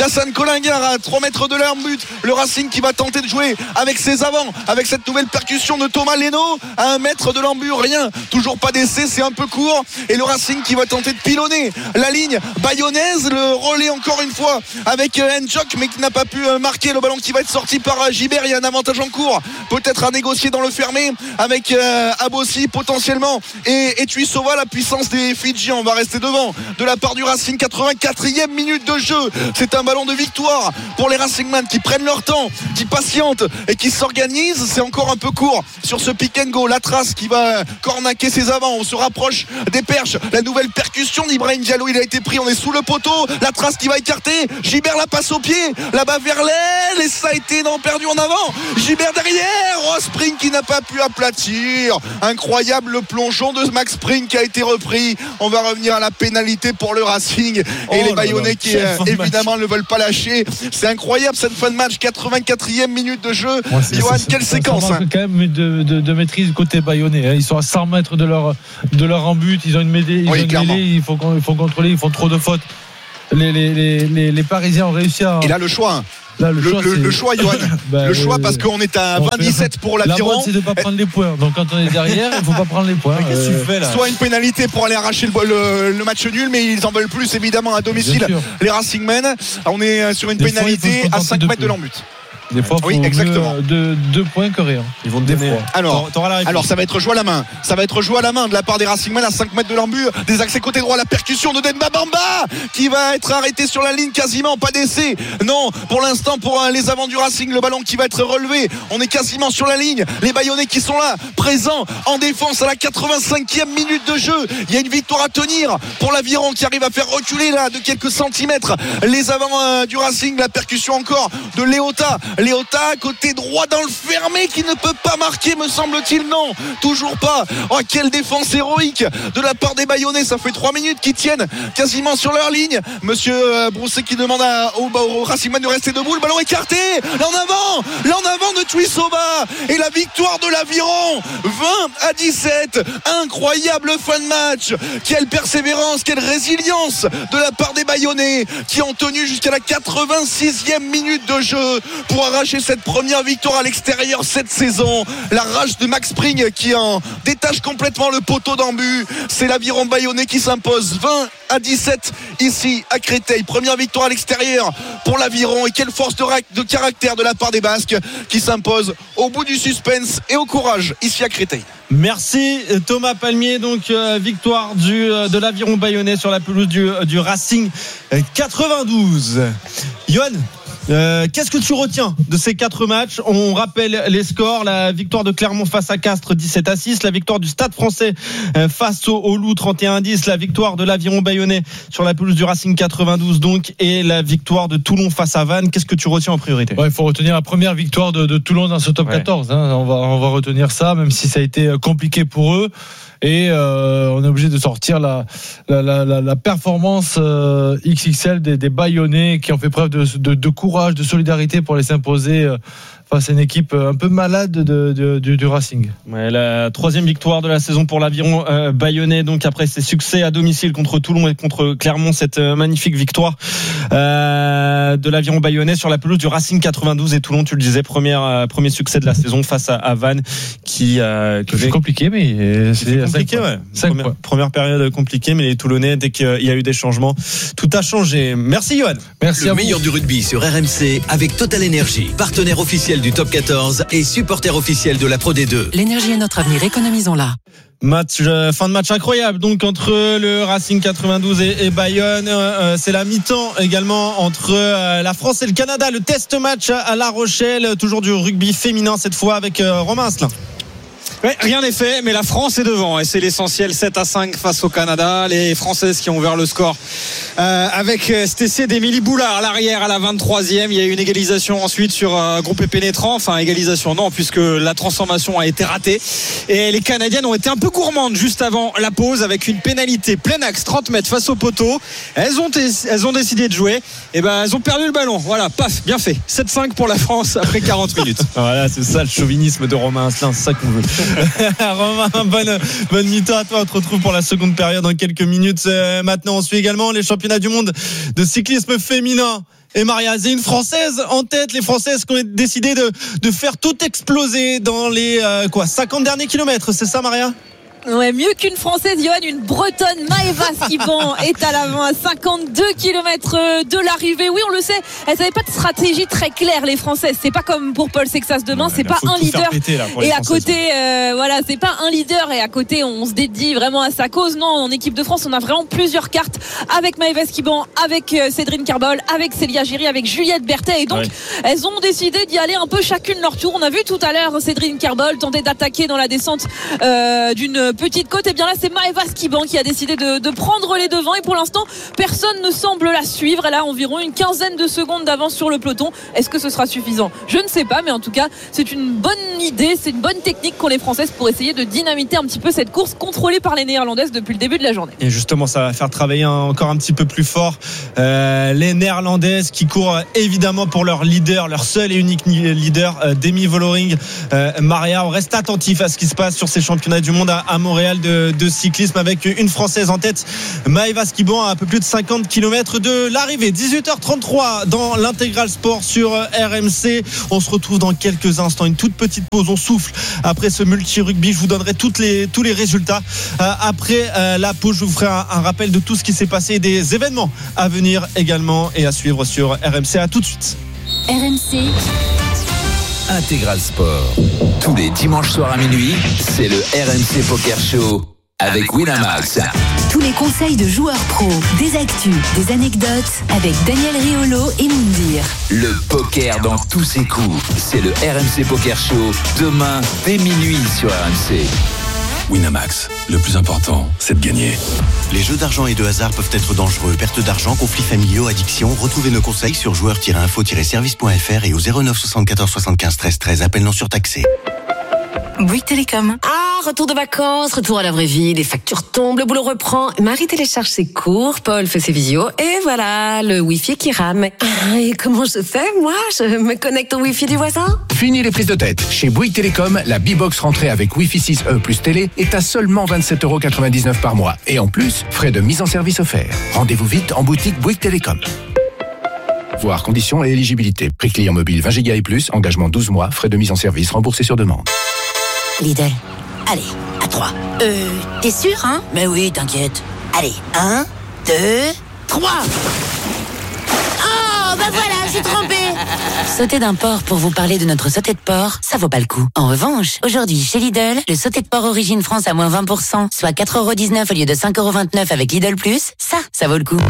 [SPEAKER 15] d'Hassan Kolingar à trois mètres de leur but. Le Racing qui va tenter de jouer avec ses avants, avec cette nouvelle percussion de Thomas Leno à un mètre de l'embut. Rien, toujours pas d'essai, c'est un peu court. Et le Racing qui va tenter de pilonner la ligne bayonnaise. Le relais encore une fois avec N'Djok, mais qui n'a pas pu marquer. Le ballon qui va être sorti par Gibert. Il y a un avantage en cours, peut-être à négocier dans le fermé avec euh, Abossi potentiellement et, et Tuisova. La puissance des Fidjiens, on va rester devant de la part du Racing. Quatre-vingt-quatrième minute de jeu, c'est un ballon de victoire pour les Racingman qui prennent leur temps, qui patientent et qui s'organisent. C'est encore un peu court sur ce pick and go. La trace qui va cornaquer ses avants. On se rapproche des perches. La nouvelle percussion d'Ibrahim Diallo, il a été pris, on est sous le poteau. La trace qui va écarter, Gibert la passe au pied là-bas vers l'aile et ça a été non perdu en avant. Gibert derrière, oh, Spring qui n'a pas pu aplatir. Incroyable le plongeon de Max Spring qui a été repris. On va revenir à la pénalité pour le Racing et oh les Bayonnais qui euh, évidemment ne veulent pas lâcher. C'est incroyable cette fin de match. Quatre-vingt-quatrième minute de jeu. Ouais, Johan, quelle
[SPEAKER 14] ça,
[SPEAKER 15] séquence
[SPEAKER 14] ça
[SPEAKER 15] hein.
[SPEAKER 14] quand même de, de, de maîtrise côté Bayonnais. Ils sont à cent mètres de leur, de leur en but. Ils ont une mêlée, ils oui, ont une mêlée, il faut, il faut contrôler, ils font trop de fautes. Les, les, les, les, les Parisiens ont réussi à.
[SPEAKER 15] Et là le choix.
[SPEAKER 14] Là, le,
[SPEAKER 15] le,
[SPEAKER 14] choix,
[SPEAKER 15] le, le choix, Johan.
[SPEAKER 14] ben,
[SPEAKER 15] le choix,
[SPEAKER 14] euh,
[SPEAKER 15] parce qu'on est à vingt dix-sept pour l'Aviron.
[SPEAKER 14] La mode, c'est de ne pas prendre les points. Donc, quand on est derrière, il ne faut pas prendre les points.
[SPEAKER 15] Qu'est-ce que tu fais là ? Soit une pénalité pour aller arracher le, le, le match nul, mais ils en veulent plus, évidemment, à domicile. Les Racingmen. On est sur une Des pénalité à cinq mètres de l'embut.
[SPEAKER 14] Des fois,
[SPEAKER 15] oui, exactement.
[SPEAKER 14] Deux, deux points que rien.
[SPEAKER 15] Ils vont te donner. Alors, alors, ça va être joué à la main. Ça va être joué à la main de la part des Racingmen à cinq mètres de l'embut. Des accès côté droit, la percussion de Demba Bamba qui va être arrêté sur la ligne quasiment. Pas d'essai. Non, pour l'instant, pour les avants du Racing, le ballon qui va être relevé. On est quasiment sur la ligne. Les Bayonnais qui sont là, présents en défense à la quatre-vingt-cinquième minute de jeu. Il y a une victoire à tenir pour l'Aviron qui arrive à faire reculer là de quelques centimètres les avants euh, du Racing. La percussion encore de Léota. Léota côté droit dans le fermé qui ne peut pas marquer, me semble-t-il. Non, toujours pas. Oh, quelle défense héroïque de la part des Bayonnais. Ça fait trois minutes qu'ils tiennent quasiment sur leur ligne. Monsieur euh, Brousset qui demande à, au, au Racingman de rester debout. Le ballon écarté. Là en avant, là en avant de Tuisova. Et la victoire de l'Aviron. vingt à dix-sept. Incroyable fin de match. Quelle persévérance, quelle résilience de la part des Bayonnais qui ont tenu jusqu'à la quatre-vingt-sixième minute de jeu pour arracher cette première victoire à l'extérieur cette saison. La rage de Max Spring qui en détache complètement le poteau d'embut. C'est l'Aviron Bayonnais qui s'impose vingt à dix-sept ici à Créteil. Première victoire à l'extérieur pour l'Aviron. Et quelle force de, ra- de caractère de la part des Basques qui s'impose au bout du suspense et au courage ici à Créteil.
[SPEAKER 12] Merci Thomas Palmier. Donc euh, victoire du, euh, de l'Aviron Bayonnais sur la pelouse du, du Racing quatre-vingt-douze. Yohan, Euh, qu'est-ce que tu retiens de ces quatre matchs ? On rappelle les scores. La victoire de Clermont face à Castres dix-sept à six, la victoire du Stade Français face au, au Loup trente et un à dix, la victoire de l'Aviron Bayonnais sur la pelouse du Racing quatre-vingt-douze donc, et la victoire de Toulon face à Vannes. Qu'est-ce que tu retiens en priorité ?
[SPEAKER 14] Ouais, il faut retenir la première victoire de, de Toulon dans ce top ouais. quatorze. Hein. On va, on va retenir ça, même si ça a été compliqué pour eux. Et euh, on est obligé de sortir la, la, la, la, la performance euh, X X L des, des Bayonnais qui ont fait preuve de, de, de courage, de solidarité pour les s'imposer euh, face à une équipe un peu malade de, de, de, du, du Racing.
[SPEAKER 12] Ouais, la troisième victoire de la saison pour l'Aviron euh, Bayonnais, donc après ses succès à domicile contre Toulon et contre Clermont, cette euh, magnifique victoire euh, de l'Aviron Bayonnais sur la pelouse du Racing quatre-vingt-douze. Et Toulon, tu le disais, première, euh, premier succès de la saison face à, à Vannes qui euh,
[SPEAKER 14] c'est compliqué, mais c'est
[SPEAKER 12] compliqué, ouais. Première, première période compliquée, mais les Toulonnais, dès qu'il y a eu des changements, tout a changé. Merci Yohan.
[SPEAKER 5] Merci. Le meilleur du rugby sur R M C avec Total Energy, partenaire officiel du Top quatorze et supporter officiel de la Pro D deux.
[SPEAKER 3] L'énergie est notre avenir, économisons-la.
[SPEAKER 12] Match, euh, fin de match incroyable donc entre le Racing quatre-vingt-douze et, et Bayonne. Euh, c'est la mi-temps également entre euh, la France et le Canada. Le test match à La Rochelle, toujours du rugby féminin cette fois avec euh, Romain Asselin.
[SPEAKER 20] Ouais, rien n'est fait, mais la France est devant et c'est l'essentiel. Sept à cinq face au Canada. Les Françaises qui ont ouvert le score euh, avec cet essai d'Émilie Boulard à l'arrière à la vingt-troisième. Il y a eu une égalisation ensuite sur un groupe pénétrant. Enfin, égalisation non, puisque la transformation a été ratée. Et les Canadiennes ont été un peu gourmandes juste avant la pause avec une pénalité plein axe, trente mètres face au poteau. Elles ont, elles ont décidé de jouer. Et ben, elles ont perdu le ballon. Voilà, paf, bien fait. sept cinq pour la France après quarante minutes.
[SPEAKER 12] Voilà, c'est ça le chauvinisme de Romain Asselin. C'est ça qu'on veut. Romain, bonne, bonne mi-temps à toi. On te retrouve pour la seconde période dans quelques minutes. Euh, maintenant, on suit également les championnats du monde de cyclisme féminin. Et Maria, c'est une Française en tête, les Françaises qui ont décidé de, de faire tout exploser dans les euh, quoi, cinquante derniers kilomètres, c'est ça Maria ?
[SPEAKER 18] Ouais, mieux qu'une Française, Johan, une Bretonne, Maëva Skiban est à l'avant à cinquante-deux kilomètres de l'arrivée. Oui, on le sait, elles n'avaient pas de stratégie très claire, les Françaises. C'est pas comme pour Paul Sexas demain, ouais, c'est pas un leader. Péter, là, et à côté, euh, voilà, c'est pas un leader et à côté, on se dédie vraiment à sa cause. Non, en équipe de France, on a vraiment plusieurs cartes avec Maëva Skiban, avec euh, Cédrine Carbol, avec Célia Giry, avec Juliette Berthet. Et donc, ouais. elles ont décidé d'y aller un peu chacune leur tour. On a vu tout à l'heure Cédrine Carbol tenter d'attaquer dans la descente euh, d'une petite côte. Et bien là, c'est Maëva Skiban qui a décidé de, de prendre les devants et pour l'instant, personne ne semble la suivre. Elle a environ une quinzaine de secondes d'avance sur le peloton. Est-ce que ce sera suffisant ? Je ne sais pas, mais en tout cas, c'est une bonne idée, c'est une bonne technique qu'ont les Françaises pour essayer de dynamiter un petit peu cette course contrôlée par les Néerlandaises depuis le début de la journée.
[SPEAKER 12] Et justement, ça va faire travailler encore un petit peu plus fort euh, les Néerlandaises qui courent évidemment pour leur leader, leur seul et unique leader, euh, Demi Vollering. Euh, Maria, on reste attentif à ce qui se passe sur ces championnats du monde à, à Montréal De, de cyclisme avec une Française en tête, Maëva Skiban, à un peu plus de cinquante kilomètres de l'arrivée. dix-huit heures trente-trois dans l'Intégral Sport sur R M C. On se retrouve dans quelques instants, une toute petite pause, on souffle après ce multi-rugby. Je vous donnerai toutes les, tous les résultats euh, après euh, la pause. Je vous ferai un, un rappel de tout ce qui s'est passé, des événements à venir également et à suivre sur R M C. À tout de suite.
[SPEAKER 21] R M C
[SPEAKER 4] Intégral Sport. Tous les dimanches soirs à minuit, c'est le R M C Poker Show avec Winamax.
[SPEAKER 21] Tous les conseils de joueurs pros, des actus, des anecdotes avec Daniel Riolo et Moundir.
[SPEAKER 4] Le poker dans tous ses coups, c'est le R M C Poker Show demain dès minuit sur R M C.
[SPEAKER 10] Winamax, le plus important, c'est de gagner.
[SPEAKER 22] Les jeux d'argent et de hasard peuvent être dangereux. Perte d'argent, conflits familiaux, addiction. Retrouvez nos conseils sur joueurs tiret info tiret service point f r et au zéro neuf soixante-quatorze soixante-quinze treize treize. Appel non surtaxé.
[SPEAKER 21] Bouygues Télécom. Ah, retour de vacances, retour à la vraie vie, les factures tombent, le boulot reprend. Marie télécharge ses cours, Paul fait ses visios, et voilà, le Wi-Fi qui rame. Ah, et comment je fais, moi ? Je me connecte au Wi-Fi du voisin ?
[SPEAKER 23] Fini les prises de tête. Chez Bouygues Télécom, la B-Box rentrée avec Wi-Fi six E plus télé est à seulement vingt-sept euros quatre-vingt-dix-neuf par mois. Et en plus, frais de mise en service offerts. Rendez-vous vite en boutique Bouygues Télécom. Voir conditions et éligibilité. Prix client mobile vingt giga et plus, engagement douze mois, frais de mise en service remboursés sur demande.
[SPEAKER 9] Lidl. Allez, à trois. Euh, t'es sûr, hein ? Mais oui, t'inquiète. Allez, un, deux, trois. Oh, bah voilà, j'ai trompé. Sauter d'un porc pour vous parler de notre sauté de porc, ça vaut pas le coup. En revanche, aujourd'hui, chez Lidl, le sauté de porc Origine France à moins vingt pour cent, soit quatre euros dix-neuf au lieu de cinq euros vingt-neuf avec Lidl Plus, ça, ça vaut le coup.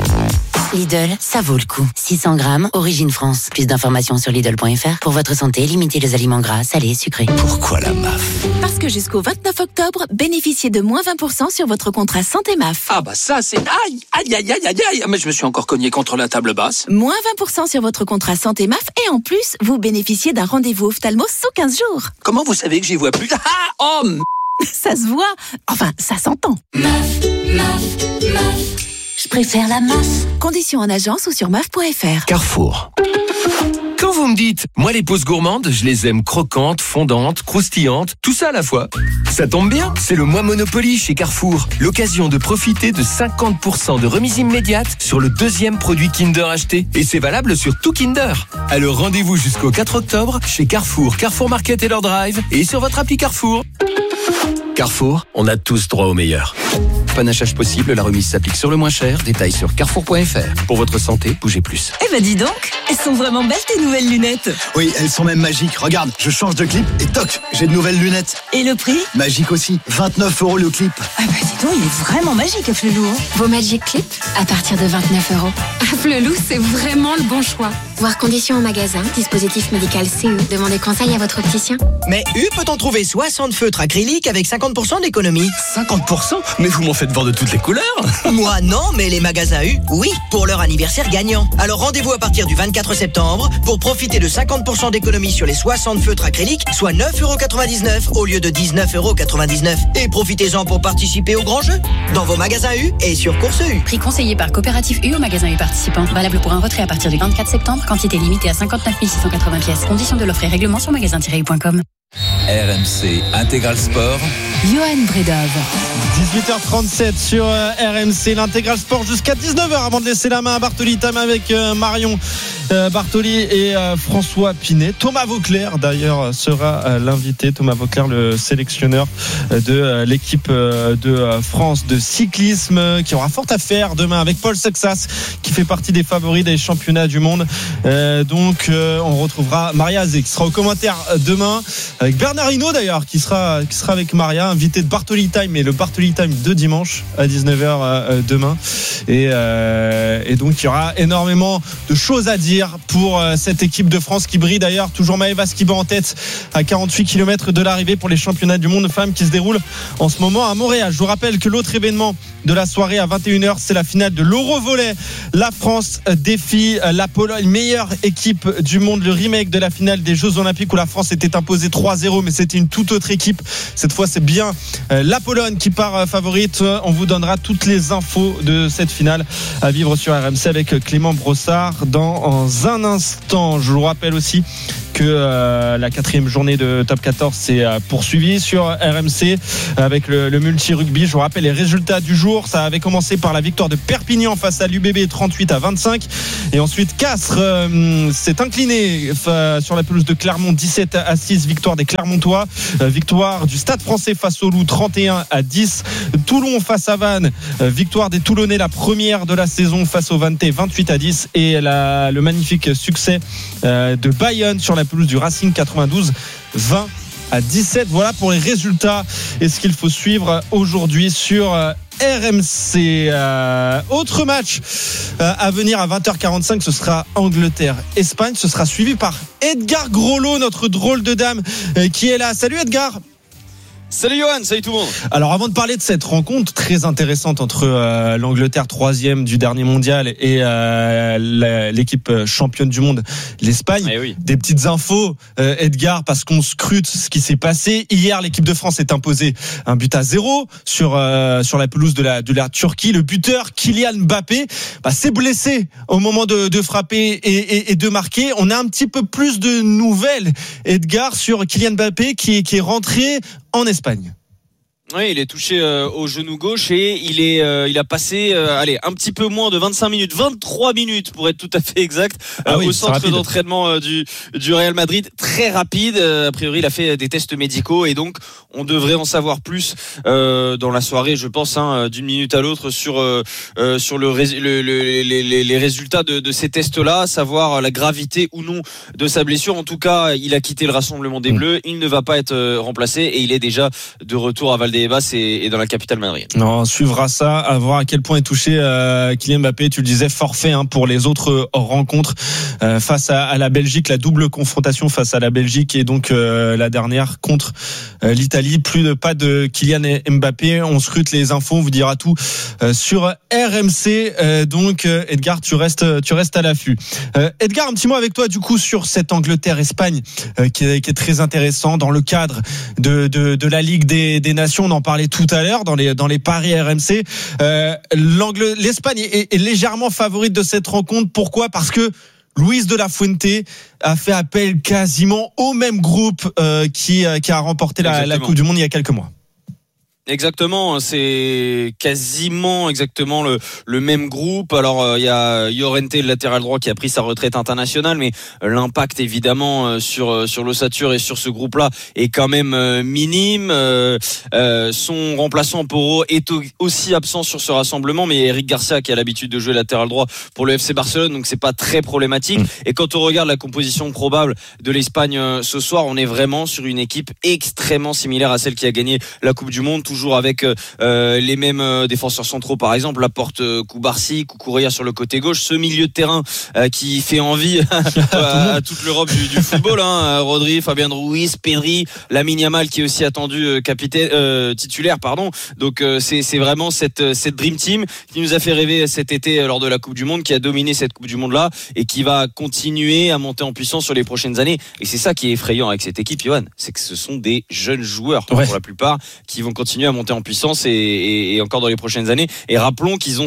[SPEAKER 9] Lidl, ça vaut le coup. six cents grammes, Origine France. Plus d'informations sur Lidl point f r. Pour votre santé, limitez les aliments gras, salés, sucrés.
[SPEAKER 22] Pourquoi la M A F ?
[SPEAKER 21] Parce que jusqu'au vingt-neuf octobre, bénéficiez de moins vingt pour cent sur votre contrat santé M A F.
[SPEAKER 24] Ah bah ça c'est... Aïe, aïe, aïe, aïe, aïe, aïe. Mais je me suis encore cogné contre la table basse.
[SPEAKER 21] Moins vingt pour cent sur votre contrat santé M A F et en plus, vous bénéficiez d'un rendez-vous ophtalmo sous quinze jours.
[SPEAKER 24] Comment vous savez que j'y vois plus ? Ah, oh m...
[SPEAKER 21] Ça se voit. Enfin, ça s'entend. M A F, M A F, M A F. Je préfère la M A F. Conditions en agence ou sur M A F point f r.
[SPEAKER 10] Carrefour. Quand vous me dites, moi les pauses gourmandes, je les aime croquantes, fondantes, croustillantes, tout ça à la fois. Ça tombe bien, c'est le mois Monopoly chez Carrefour. L'occasion de profiter de cinquante pour cent de remise immédiate sur le deuxième produit Kinder acheté. Et c'est valable sur tout Kinder. Alors rendez-vous jusqu'au quatre octobre chez Carrefour, Carrefour Market et leur drive et sur votre appli Carrefour. Carrefour, on a tous droit au meilleur. Panachage possible, la remise s'applique sur le moins cher. Détails sur carrefour point f r. Pour votre santé, bougez plus.
[SPEAKER 21] Eh ben dis donc, elles sont vraiment belles tes nouvelles lunettes.
[SPEAKER 22] Oui, elles sont même magiques. Regarde, je change de clip et toc, j'ai de nouvelles lunettes.
[SPEAKER 21] Et le prix ?
[SPEAKER 22] Magique aussi, vingt-neuf euros le clip.
[SPEAKER 21] Ah bah dis donc, il est vraiment magique Afflelou. Hein.
[SPEAKER 25] Vos Magic Clips à partir de vingt-neuf euros. Afflelou, c'est vraiment le bon choix. Voir conditions en magasin, dispositif médical C E. Demandez conseil à votre opticien.
[SPEAKER 26] Mais U peut-en trouver soixante feutres acryliques avec cinquante pour cent d'économie.
[SPEAKER 10] cinquante pour cent ? Mais vous m'en faites voir de toutes les couleurs.
[SPEAKER 26] Moi non, mais les magasins U, oui, pour leur anniversaire gagnant. Alors rendez-vous à partir du vingt-quatre septembre pour profiter de cinquante pour cent d'économie sur les soixante feutres acryliques, soit neuf euros quatre-vingt-dix-neuf au lieu de dix-neuf euros quatre-vingt-dix-neuf. Et profitez-en pour participer au grand jeu dans vos magasins U et sur Course U.
[SPEAKER 25] Prix conseillé par Coopérative U au magasin U participant. Valable pour un retrait à partir du vingt-quatre septembre. Quantité limitée à cinquante-neuf mille six cent quatre-vingts pièces. Conditions de l'offre et règlement sur magasin tiret u point com.
[SPEAKER 4] R M C Intégral Sport,
[SPEAKER 1] Johan Bredov.
[SPEAKER 12] dix-huit heures trente-sept sur R M C, l'intégral sport jusqu'à dix-neuf heures avant de laisser la main à Bartoli Tam avec Marion Bartoli et François Pinet. Thomas Vauclair d'ailleurs sera l'invité. Thomas Vauclair, le sélectionneur de l'équipe de France de cyclisme, qui aura fort à faire demain avec Paul Sexas, qui fait partie des favoris des championnats du monde. Euh, donc euh, on retrouvera Maria Azé qui sera au commentaire demain, avec Bernard Hinault d'ailleurs qui sera, qui sera avec Maria, invité de Bartoli Time, et le Bartoli Time de dimanche à dix-neuf heures euh, demain. Et, euh, et donc il y aura énormément de choses à dire pour euh, cette équipe de France qui brille d'ailleurs. Toujours Maëva Skiba en tête à quarante-huit kilomètres de l'arrivée pour les championnats du monde femmes qui se déroulent en ce moment à Montréal. Je vous rappelle que l'autre événement de la soirée à vingt et une heures, c'est la finale de l'Eurovolley. La France défie la Pologne, meilleure équipe du monde, le remake de la finale des Jeux Olympiques où la France était imposée trois à zéro, mais c'était une toute autre équipe. Cette fois, c'est bien la Pologne qui part favorite. On vous donnera toutes les infos de cette finale à vivre sur R M C avec Clément Brossard dans un instant. Je vous rappelle aussi que euh, la quatrième journée de Top quatorze s'est euh, poursuivie sur R M C avec le, le multi-rugby. Je vous rappelle les résultats du jour. Ça avait commencé par la victoire de Perpignan face à l'U B B trente-huit à vingt-cinq. Et ensuite, Castres euh, s'est incliné euh, sur la pelouse de Clermont dix-sept à six. Victoire des Clermontois. Euh, victoire du Stade Français face au Loup trente et un à dix. Toulon face à Vannes. Euh, victoire des Toulonnais, la première de la saison face au Vantais vingt-huit à dix. Et la, le magnifique succès euh, de Bayonne sur la pelouse du Racing quatre-vingt-douze vingt à dix-sept. Voilà pour les résultats et ce qu'il faut suivre aujourd'hui sur R M C. Euh, autre match euh, à venir à vingt heures quarante-cinq, ce sera Angleterre-Espagne. Ce sera suivi par Edgar Grolot, notre drôle de dame euh, qui est là. Salut Edgar.
[SPEAKER 2] Salut Johan, salut tout le monde.
[SPEAKER 12] Alors avant de parler de cette rencontre très intéressante entre euh, l'Angleterre troisième du dernier mondial et euh, la, l'équipe championne du monde, l'Espagne,
[SPEAKER 2] eh oui.
[SPEAKER 12] Des petites infos euh, Edgar, parce qu'on scrute ce qui s'est passé. Hier l'équipe de France est imposée un but à zéro sur, euh, sur la pelouse de la, de la Turquie. Le buteur Kylian Mbappé bah, s'est blessé au moment de, de frapper et, et, et de marquer. On a un petit peu plus de nouvelles Edgar sur Kylian Mbappé qui, qui est rentré en Espagne.
[SPEAKER 2] Oui, il est touché euh, au genou gauche et il est, euh, il a passé, euh, allez, un petit peu moins de vingt-cinq minutes, vingt-trois minutes pour être tout à fait exact, euh, ah oui, au centre d'entraînement euh, du du Real Madrid. Très rapide. Euh, a priori, il a fait des tests médicaux et donc on devrait en savoir plus euh, dans la soirée, je pense, hein, d'une minute à l'autre sur euh, euh, sur le, le, le les, les, les résultats de, de ces tests-là, savoir la gravité ou non de sa blessure. En tout cas, il a quitté le rassemblement des Bleus. Il ne va pas être euh, remplacé et il est déjà de retour à Valdebebas et, et dans la capitale madridienne.
[SPEAKER 12] Non, on suivra ça, à voir à quel point est touché euh, Kylian Mbappé. Tu le disais, forfait hein, pour les autres rencontres euh, face à, à la Belgique, la double confrontation face à la Belgique et donc euh, la dernière contre euh, l'Italie. Plus de pas de Kylian Mbappé. On scrute les infos, on vous dira tout euh, sur R M C. Euh, donc euh, Edgar, tu restes, tu restes à l'affût. Euh, Edgar, un petit mot avec toi du coup sur cette Angleterre-Espagne euh, qui, est, qui est très intéressant dans le cadre de, de, de la Ligue des, des Nations. On en parlait tout à l'heure dans les dans les paris R M C. Euh, l'Angle, l'Espagne est, est légèrement favorite de cette rencontre. Pourquoi ? Parce que Luis de la Fuente a fait appel quasiment au même groupe euh, qui qui a remporté la, la Coupe du Monde il y a quelques mois.
[SPEAKER 2] Exactement, c'est quasiment exactement le, le même groupe. Alors il euh, y a Llorente, le latéral droit, qui a pris sa retraite internationale, mais euh, l'impact évidemment euh, sur euh, sur l'ossature et sur ce groupe-là est quand même euh, minime. Euh, euh, son remplaçant Porro est au, aussi absent sur ce rassemblement, mais Eric Garcia qui a l'habitude de jouer latéral droit pour le F C Barcelone, donc c'est pas très problématique. Mmh. Et quand on regarde la composition probable de l'Espagne euh, ce soir, on est vraiment sur une équipe extrêmement similaire à celle qui a gagné la Coupe du Monde. Toujours avec euh, les mêmes euh, défenseurs centraux, par exemple Laporte, euh, Koubarsi, Cucurella sur le côté gauche, ce milieu de terrain euh, qui fait envie à, à toute l'Europe du, du football, hein. Rodri, Fabien Ruiz, Pedri, Lamine Yamal qui est aussi attendu euh, capitaine euh, titulaire, pardon. Donc euh, c'est c'est vraiment cette cette dream team qui nous a fait rêver cet été lors de la Coupe du Monde, qui a dominé cette Coupe du Monde là et qui va continuer à monter en puissance sur les prochaines années. Et c'est ça qui est effrayant avec cette équipe, Johan, c'est que ce sont des jeunes joueurs ouais. pour la plupart qui vont continuer à monter en puissance et, et, et encore dans les prochaines années. Et rappelons qu'ils ont cette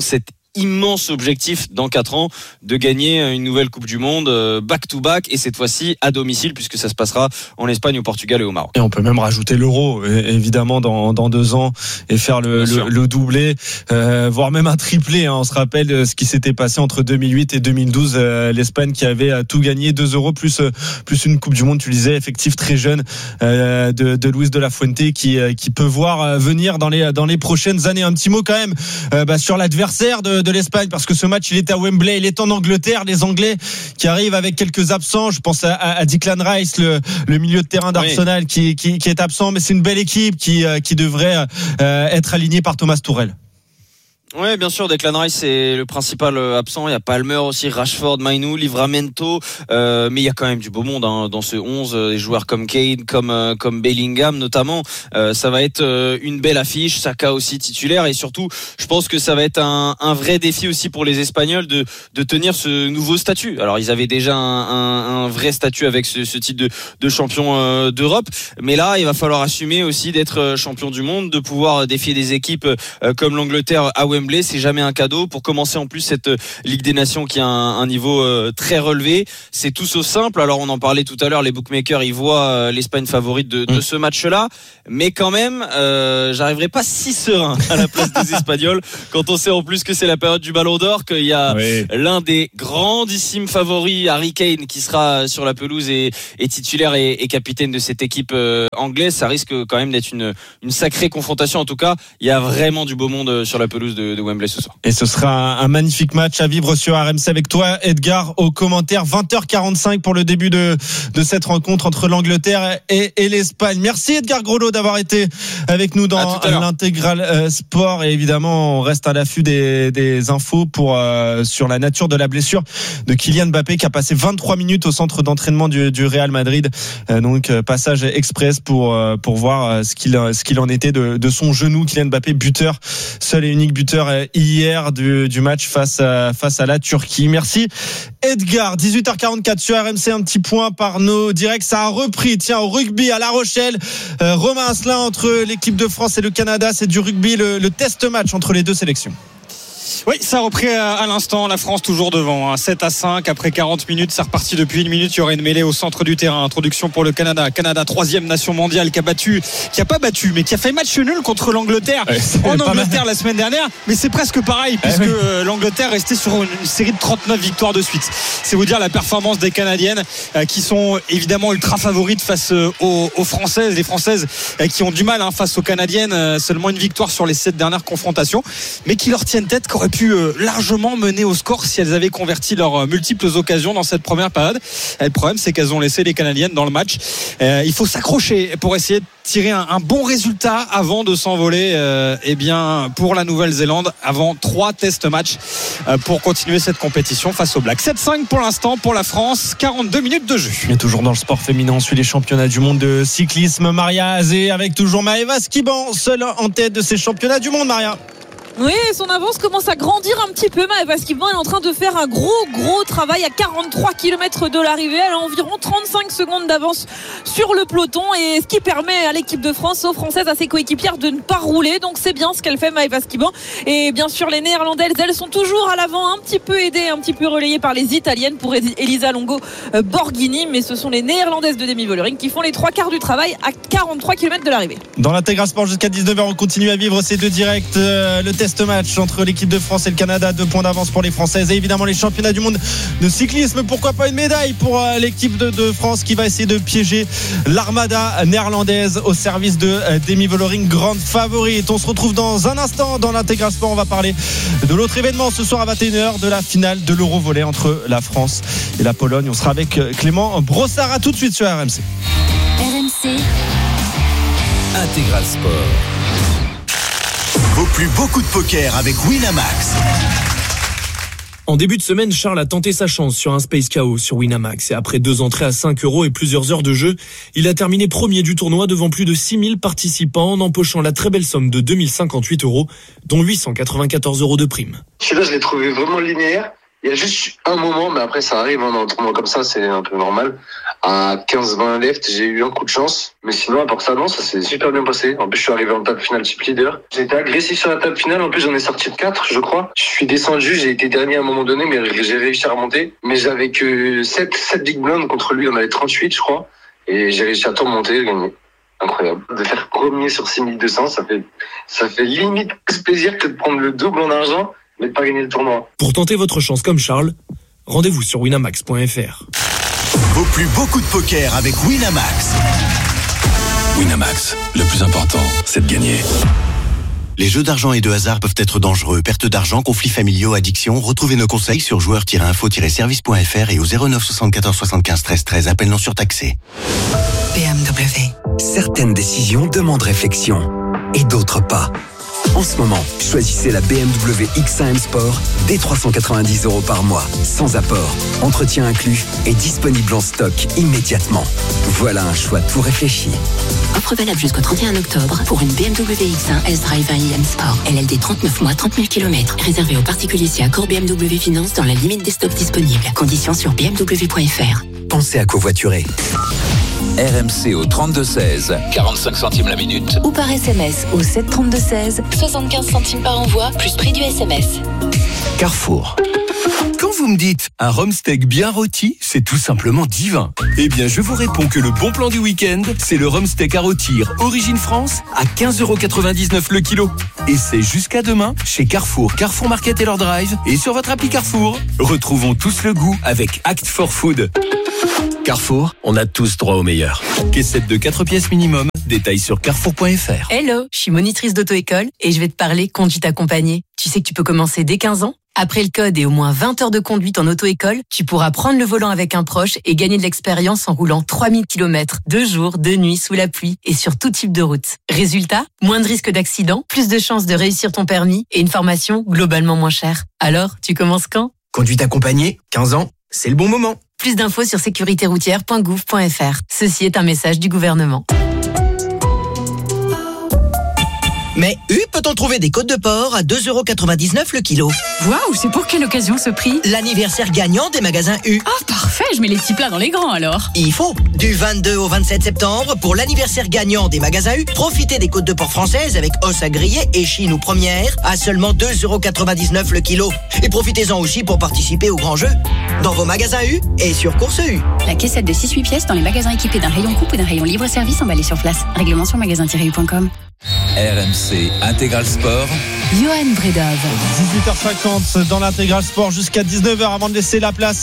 [SPEAKER 2] immense objectif dans quatre ans de gagner une nouvelle Coupe du Monde back to back et cette fois-ci à domicile puisque ça se passera en Espagne, au Portugal et au Maroc.
[SPEAKER 12] Et on peut même rajouter l'Euro évidemment dans, dans deux ans et faire le, le, le doublé, euh, voire même un triplé. Hein. On se rappelle ce qui s'était passé entre deux mille huit et deux mille douze, euh, l'Espagne qui avait tout gagné, deux euros plus plus une Coupe du Monde. Tu le disais, effectif très jeune euh, de, de Luis de la Fuente qui qui peut voir venir dans les dans les prochaines années. Un petit mot quand même euh, bah, sur l'adversaire de de l'Espagne parce que ce match il est à Wembley, il est en Angleterre, les Anglais qui arrivent avec quelques absents, je pense à, à Declan Rice, le, le milieu de terrain d'Arsenal, oui. qui, qui, qui est absent, mais c'est une belle équipe qui, qui devrait euh, être alignée par Thomas Tuchel.
[SPEAKER 2] Ouais, bien sûr, Declan Rice c'est le principal absent. Il y a Palmer aussi, Rashford, Mainoo, Livramento, euh, mais il y a quand même du beau monde hein, dans ce onze. Des joueurs comme Kane, comme euh, comme Bellingham notamment. Euh, ça va être euh, une belle affiche. Saka aussi titulaire et surtout, je pense que ça va être un, un vrai défi aussi pour les Espagnols de de tenir ce nouveau statut. Alors ils avaient déjà un, un, un vrai statut avec ce, ce titre de, de champion euh, d'Europe, mais là il va falloir assumer aussi d'être champion du monde, de pouvoir défier des équipes euh, comme l'Angleterre à Wembley. C'est jamais un cadeau pour commencer en plus cette Ligue des Nations qui a un, un niveau euh, très relevé. C'est tout sauf simple. Alors on en parlait tout à l'heure, les bookmakers ils voient euh, l'Espagne favorite de, de ce match-là, mais quand même euh, j'arriverai pas si serein à la place des Espagnols quand on sait en plus que c'est la période du Ballon d'Or, qu'il y a oui. l'un des grandissimes favoris, Harry Kane, qui sera sur la pelouse et, et titulaire et, et capitaine de cette équipe euh, anglaise. Ça risque quand même d'être une, une sacrée confrontation. En tout cas, il y a vraiment du beau monde sur la pelouse de de Wembley ce soir.
[SPEAKER 12] Et ce sera un magnifique match à vivre sur R M C avec toi, Edgar, au commentaire. vingt heures quarante-cinq pour le début de, de cette rencontre entre l'Angleterre et, et l'Espagne. Merci Edgar Groslo d'avoir été avec nous dans l'intégral euh, sport. Et évidemment, on reste à l'affût des, des infos pour, euh, sur la nature de la blessure de Kylian Mbappé qui a passé vingt-trois minutes au centre d'entraînement du, du Real Madrid. Euh, donc, euh, passage express pour, euh, pour voir euh, ce qu'il, ce qu'il en était de, de son genou. Kylian Mbappé, buteur, seul et unique buteur hier du, du match face à, face à la Turquie. Merci Edgar. dix-huit heures quarante-quatre sur R M C, un petit point par nos directs. Ça a repris, tiens, au rugby à La Rochelle. Euh, Romain Asselin entre l'équipe de France et le Canada. C'est du rugby, le, le test match entre les deux sélections.
[SPEAKER 20] Oui, ça a repris à l'instant. La France toujours devant, hein. sept à cinq après quarante minutes. C'est reparti depuis une minute. Il y aurait une mêlée au centre du terrain. Introduction pour le Canada. Canada, troisième nation mondiale, qui a battu, qui a pas battu, mais qui a fait match nul contre l'Angleterre ouais, en Angleterre la semaine dernière. Mais c'est presque pareil puisque ouais, oui. l'Angleterre restait sur une, une série de trente-neuf victoires de suite. C'est vous dire la performance des Canadiennes euh, qui sont évidemment ultra favorites face euh, aux, aux Françaises. Les Françaises euh, qui ont du mal hein, face aux Canadiennes. Euh, seulement une victoire sur les sept dernières confrontations, mais qui leur tiennent tête, qu'aurait pu euh, largement mener au score si elles avaient converti leurs euh, multiples occasions dans cette première période. Et le problème, c'est qu'elles ont laissé les Canadiennes dans le match. Euh, il faut s'accrocher pour essayer de tirer un, un bon résultat avant de s'envoler euh, eh bien, pour la Nouvelle-Zélande avant trois test matchs euh, pour continuer cette compétition face aux Blacks. sept cinq pour l'instant pour la France, quarante-deux minutes de jeu.
[SPEAKER 12] Et toujours dans le sport féminin, on suit les championnats du monde de cyclisme. Maria Azé avec toujours Maëva Skiban, seule en tête de ces championnats du monde. Maria.
[SPEAKER 18] Oui, son avance commence à grandir un petit peu, Maëva Skiban est en train de faire un gros gros travail à quarante-trois kilomètres de l'arrivée. Elle a environ trente-cinq secondes d'avance sur le peloton, et ce qui permet à l'équipe de France, aux Françaises, à ses coéquipières de ne pas rouler. Donc c'est bien ce qu'elle fait, Maëva Skiban. Et bien sûr les Néerlandaises, elles sont toujours à l'avant, un petit peu aidées, un petit peu relayées par les Italiennes pour Elisa Longo Borghini, mais ce sont les Néerlandaises de Demi Vollering qui font les trois quarts du travail à quarante-trois kilomètres de l'arrivée.
[SPEAKER 12] Dans l'intégral sport jusqu'à dix-neuf heures, on continue à vivre ces deux directs. Euh, le test match entre l'équipe de France et le Canada, deux points d'avance pour les Françaises, et évidemment les championnats du monde de cyclisme. Pourquoi pas une médaille pour euh, l'équipe de, de France qui va essayer de piéger l'armada néerlandaise au service de euh, Demi Vollering, grande favorite. On se retrouve dans un instant dans l'intégral sport. On va parler de l'autre événement ce soir à vingt et une heures, de la finale de l'Euro volley entre la France et la Pologne. On sera avec euh, Clément Brossard. À tout de suite sur R M C.
[SPEAKER 1] R M C
[SPEAKER 22] Intégral Sport. Vaut plus beaucoup de poker avec Winamax.
[SPEAKER 6] En début de semaine, Charles a tenté sa chance sur un Space K O sur Winamax, et après deux entrées à cinq euros et plusieurs heures de jeu, il a terminé premier du tournoi devant plus de six mille participants en empochant la très belle somme de deux mille cinquante-huit euros, dont huit cent quatre-vingt-quatorze euros de prime.
[SPEAKER 7] Celui-là, je l'ai trouvé vraiment linéaire.
[SPEAKER 1] Il y a juste un moment, mais après ça arrive, hein, dans un tournoi comme ça, c'est un peu normal. À quinze vingt left, j'ai eu un coup de chance. Mais sinon, à part ça, non, ça s'est super bien passé. En plus, je suis arrivé en table finale chip leader. J'ai été agressif sur la table finale. En plus, j'en ai sorti de quatre, je crois. Je suis descendu, j'ai été dernier à un moment donné, mais j'ai réussi à remonter. Mais j'avais que sept, sept big blinds contre lui. On avait trente-huit, je crois. Et j'ai réussi à tout remonter et gagner. Incroyable. De faire premier sur six mille deux cents, ça fait, ça fait limite plus plaisir que de prendre le double en argent, mais de pas gagner le tournoi.
[SPEAKER 6] Pour tenter votre chance comme Charles, rendez-vous sur winamax point f r.
[SPEAKER 7] Vaut plus beaucoup de poker avec Winamax.
[SPEAKER 8] Winamax, le plus important, c'est de gagner.
[SPEAKER 22] Les jeux d'argent et de hasard peuvent être dangereux. Perte d'argent, conflits familiaux, addiction. Retrouvez nos conseils sur joueurs tiret info tiret service point f r et au zéro neuf soixante-quatorze soixante-quinze treize treize. Appel non surtaxé.
[SPEAKER 11] B M W. Certaines décisions demandent réflexion et d'autres pas. En ce moment, choisissez la B M W X un M Sport dès trois cent quatre-vingt-dix euros par mois, sans apport, entretien inclus et disponible en stock immédiatement. Voilà un choix tout réfléchi.
[SPEAKER 17] Offre valable jusqu'au trente et un octobre pour une B M W X un S-Drive un i M Sport. L L D trente-neuf mois, trente mille kilomètres. Réservé aux particuliers si accord B M W Finance dans la limite des stocks disponibles. Conditions sur b m w point f r.
[SPEAKER 11] Pensez à covoiturer.
[SPEAKER 8] R M C au trente-deux seize, quarante-cinq centimes la minute.
[SPEAKER 17] Ou par S M S au sept trente-deux seize, soixante-quinze centimes par envoi, plus prix du S M S.
[SPEAKER 7] Carrefour. Quand vous me dites un rhum steak bien rôti, c'est tout simplement divin. Eh bien, je vous réponds que le bon plan du week-end, c'est le rhum steak à rôtir Origine France à quinze euros quatre-vingt-dix-neuf le kilo. Et c'est jusqu'à demain chez Carrefour, Carrefour Market et leur drive et sur votre appli Carrefour. Retrouvons tous le goût avec Act for Food. Carrefour, on a tous droit au meilleur. Caissette de quatre pièces minimum. Détails sur carrefour point f r.
[SPEAKER 19] Hello, je suis monitrice d'auto-école et je vais te parler conduite accompagnée. Tu sais que tu peux commencer dès quinze ans ? Après le code et au moins vingt heures de conduite en auto-école, tu pourras prendre le volant avec un proche et gagner de l'expérience en roulant trois mille kilomètres, de jour, de nuit, sous la pluie et sur tout type de route. Résultat, moins de risques d'accident, plus de chances de réussir ton permis et une formation globalement moins chère. Alors, tu commences quand ?
[SPEAKER 27] Conduite accompagnée, quinze ans, c'est le bon moment.
[SPEAKER 19] Plus d'infos sur sécurité routière point gouv point f r. Ceci est un message du gouvernement.
[SPEAKER 26] Mais U peut-on trouver des côtes de porc à deux euros quatre-vingt-dix-neuf le kilo.
[SPEAKER 28] Waouh, c'est pour quelle occasion ce prix ?
[SPEAKER 26] L'anniversaire gagnant des magasins U.
[SPEAKER 28] Ah, parfait, je mets les petits plats dans les grands alors.
[SPEAKER 26] Il faut. Du vingt-deux au vingt-sept septembre, pour l'anniversaire gagnant des magasins U, profitez des côtes de porc françaises avec os à griller et chine ou première à seulement deux euros quatre-vingt-dix-neuf le kilo. Et profitez-en aussi pour participer au grand jeu dans vos magasins U et sur Course U.
[SPEAKER 28] La caissette de six huit pièces dans les magasins équipés d'un rayon coupe ou d'un rayon libre-service emballé sur place. Règlement sur magasin tiret u point com.
[SPEAKER 8] R M C Intégral Sport.
[SPEAKER 19] Johan Bredov.
[SPEAKER 12] dix-huit heures cinquante dans l'Intégral Sport jusqu'à dix-neuf heures avant de laisser la place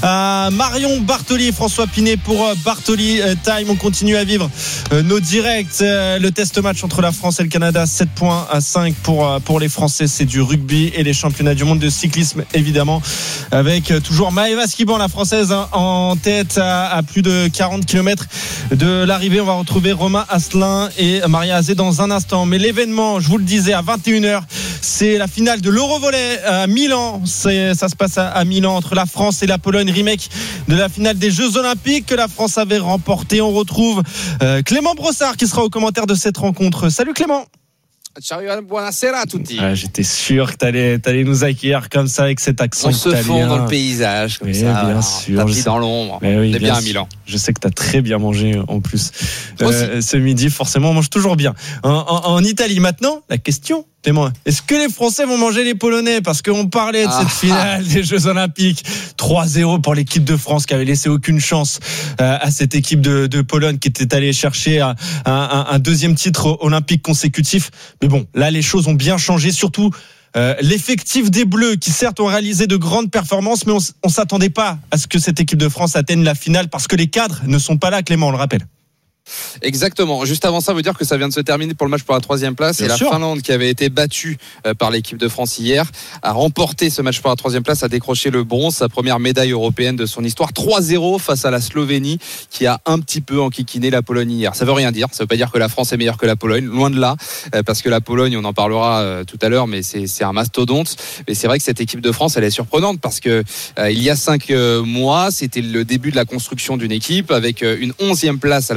[SPEAKER 12] à Marion Bartoli et François Pinet pour Bartoli Time. On continue à vivre nos directs. Le test match entre la France et le Canada, sept points à cinq pour, pour les Français. C'est du rugby et les championnats du monde de cyclisme évidemment, avec toujours Maëva Skiban, la Française, en tête à, à plus de quarante kilomètres de l'arrivée. On va retrouver Romain Asselin et Maria Azé dans un instant. Mais l'événement, je vous le disais, à vingt et une heures, c'est la finale de l'Eurovolley à Milan. C'est, ça se passe à, à Milan entre la France et la Pologne. Remake de la finale des Jeux Olympiques que la France avait remporté. On retrouve euh, Clément Brossard qui sera au commentaire de cette rencontre. Salut Clément.
[SPEAKER 29] Ciao, buonasera a tutti.
[SPEAKER 12] Ah, j'étais sûr que t'allais, t'allais nous accueillir comme ça avec cet accent
[SPEAKER 29] On
[SPEAKER 12] italien.
[SPEAKER 29] se fond dans le paysage comme
[SPEAKER 12] oui,
[SPEAKER 29] ça.
[SPEAKER 12] Bien sûr.
[SPEAKER 29] Tapis dans l'ombre.
[SPEAKER 12] Mais oui,
[SPEAKER 29] on est bien,
[SPEAKER 12] bien
[SPEAKER 29] à Milan.
[SPEAKER 12] Je sais que t'as très bien mangé en plus euh, ce midi. Forcément, on mange toujours bien. En, en, en Italie maintenant, la question, Clément, est-ce que les Français vont manger les Polonais ? Parce qu'on parlait de ah, cette finale ah. des Jeux Olympiques. trois zéro pour l'équipe de France qui avait laissé aucune chance euh, à cette équipe de, de Pologne qui était allée chercher un, un, un deuxième titre olympique consécutif. Mais bon, là, les choses ont bien changé, surtout euh, l'effectif des Bleus qui certes ont réalisé de grandes performances, mais on ne s'attendait pas à ce que cette équipe de France atteigne la finale parce que les cadres ne sont pas là, Clément, on le rappelle.
[SPEAKER 29] Exactement. Juste avant ça, veut dire que ça vient de se terminer pour le match pour la troisième place. Bien et sûr. La Finlande, qui avait été battue par l'équipe de France hier, a remporté ce match pour la troisième place, a décroché le bronze, sa première médaille européenne de son histoire. trois zéro face à la Slovénie, qui a un petit peu enquiquiné la Pologne hier. Ça veut rien dire. Ça veut pas dire que la France est meilleure que la Pologne. Loin de là. Parce que la Pologne, on en parlera tout à l'heure, mais c'est, c'est un mastodonte. Mais c'est vrai que cette équipe de France, elle est surprenante parce que euh, il y a cinq mois, c'était le début de la construction d'une équipe avec une onzième place à la Nations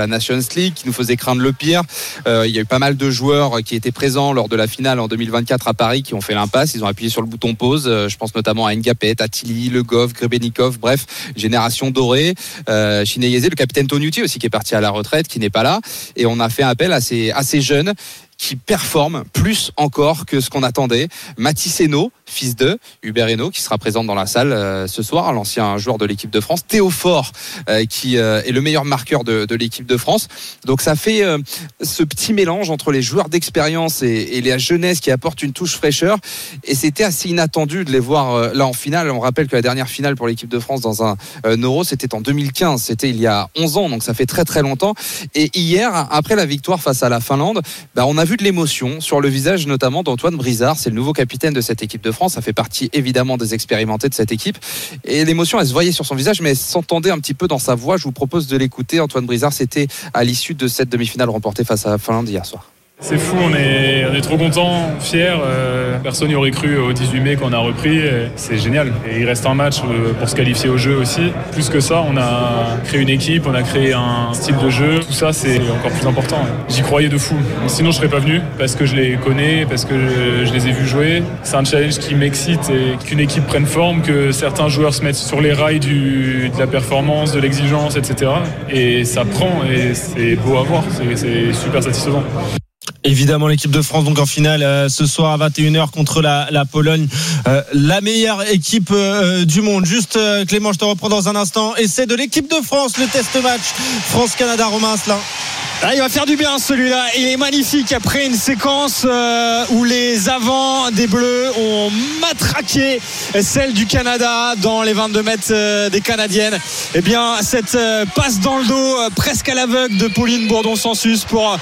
[SPEAKER 29] League qui nous faisait craindre le pire. Euh, il y a eu pas mal de joueurs qui étaient présents lors de la finale en deux mille vingt-quatre à Paris qui ont fait l'impasse. Ils ont appuyé sur le bouton pause. Euh, je pense notamment à Ngapet, à Tilly, Le Goff, Grebennikov, bref, génération dorée. Euh, Chineyeze, le capitaine Tonuti aussi qui est parti à la retraite, qui n'est pas là. Et on a fait appel à ces, à ces jeunes qui performent plus encore que ce qu'on attendait. Mathis Henault, fils de Hubert Henault, qui sera présent dans la salle euh, ce soir, l'ancien joueur de l'équipe de France. Théo Fort, euh, qui euh, est le meilleur marqueur de, de l'équipe de France. Donc ça fait euh, ce petit mélange entre les joueurs d'expérience et, et la jeunesse qui apporte une touche fraîcheur. Et c'était assez inattendu de les voir euh, là en finale. On rappelle que la dernière finale pour l'équipe de France dans un euh, Euro, c'était en deux mille quinze. C'était il y a onze ans, donc ça fait très très longtemps. Et hier, après la victoire face à la Finlande, bah, on a vu de l'émotion sur le visage notamment d'Antoine Brizard. C'est le nouveau capitaine de cette équipe de France. Ça fait partie évidemment des expérimentés de cette équipe. Et l'émotion, elle se voyait sur son visage, mais elle s'entendait un petit peu dans sa voix. Je vous propose de l'écouter. Antoine Brizard, c'était à l'issue de cette demi-finale remportée face à la Finlande hier soir.
[SPEAKER 3] C'est fou, on est, on est trop contents, fiers. Euh, personne n'y aurait cru au dix-huit mai qu'on a repris. C'est génial. Et il reste un match pour se qualifier au jeu aussi. Plus que ça, on a créé une équipe, on a créé un style de jeu. Tout ça, c'est encore plus important. J'y croyais de fou. Sinon, je ne serais pas venu parce que je les connais, parce que je, je les ai vus jouer. C'est un challenge qui m'excite et qu'une équipe prenne forme, que certains joueurs se mettent sur les rails du, de la performance, de l'exigence, et cetera. Et ça prend et c'est beau à voir. C'est, c'est super satisfaisant.
[SPEAKER 12] Évidemment, l'équipe de France donc en finale euh, ce soir à vingt et une heures contre la, la Pologne, euh, la meilleure équipe euh, du monde. Juste euh, Clément, je te reprends dans un instant. Et c'est de l'équipe de France, le test match France-Canada. Romain Asselin.
[SPEAKER 20] Ah, il va faire du bien celui-là, il est magnifique après une séquence euh, où les avants des Bleus ont matraqué celle du Canada dans les vingt-deux mètres euh, des Canadiennes. Eh bien cette euh, passe dans le dos euh, presque à l'aveugle de Pauline Bourdon-Sansus pour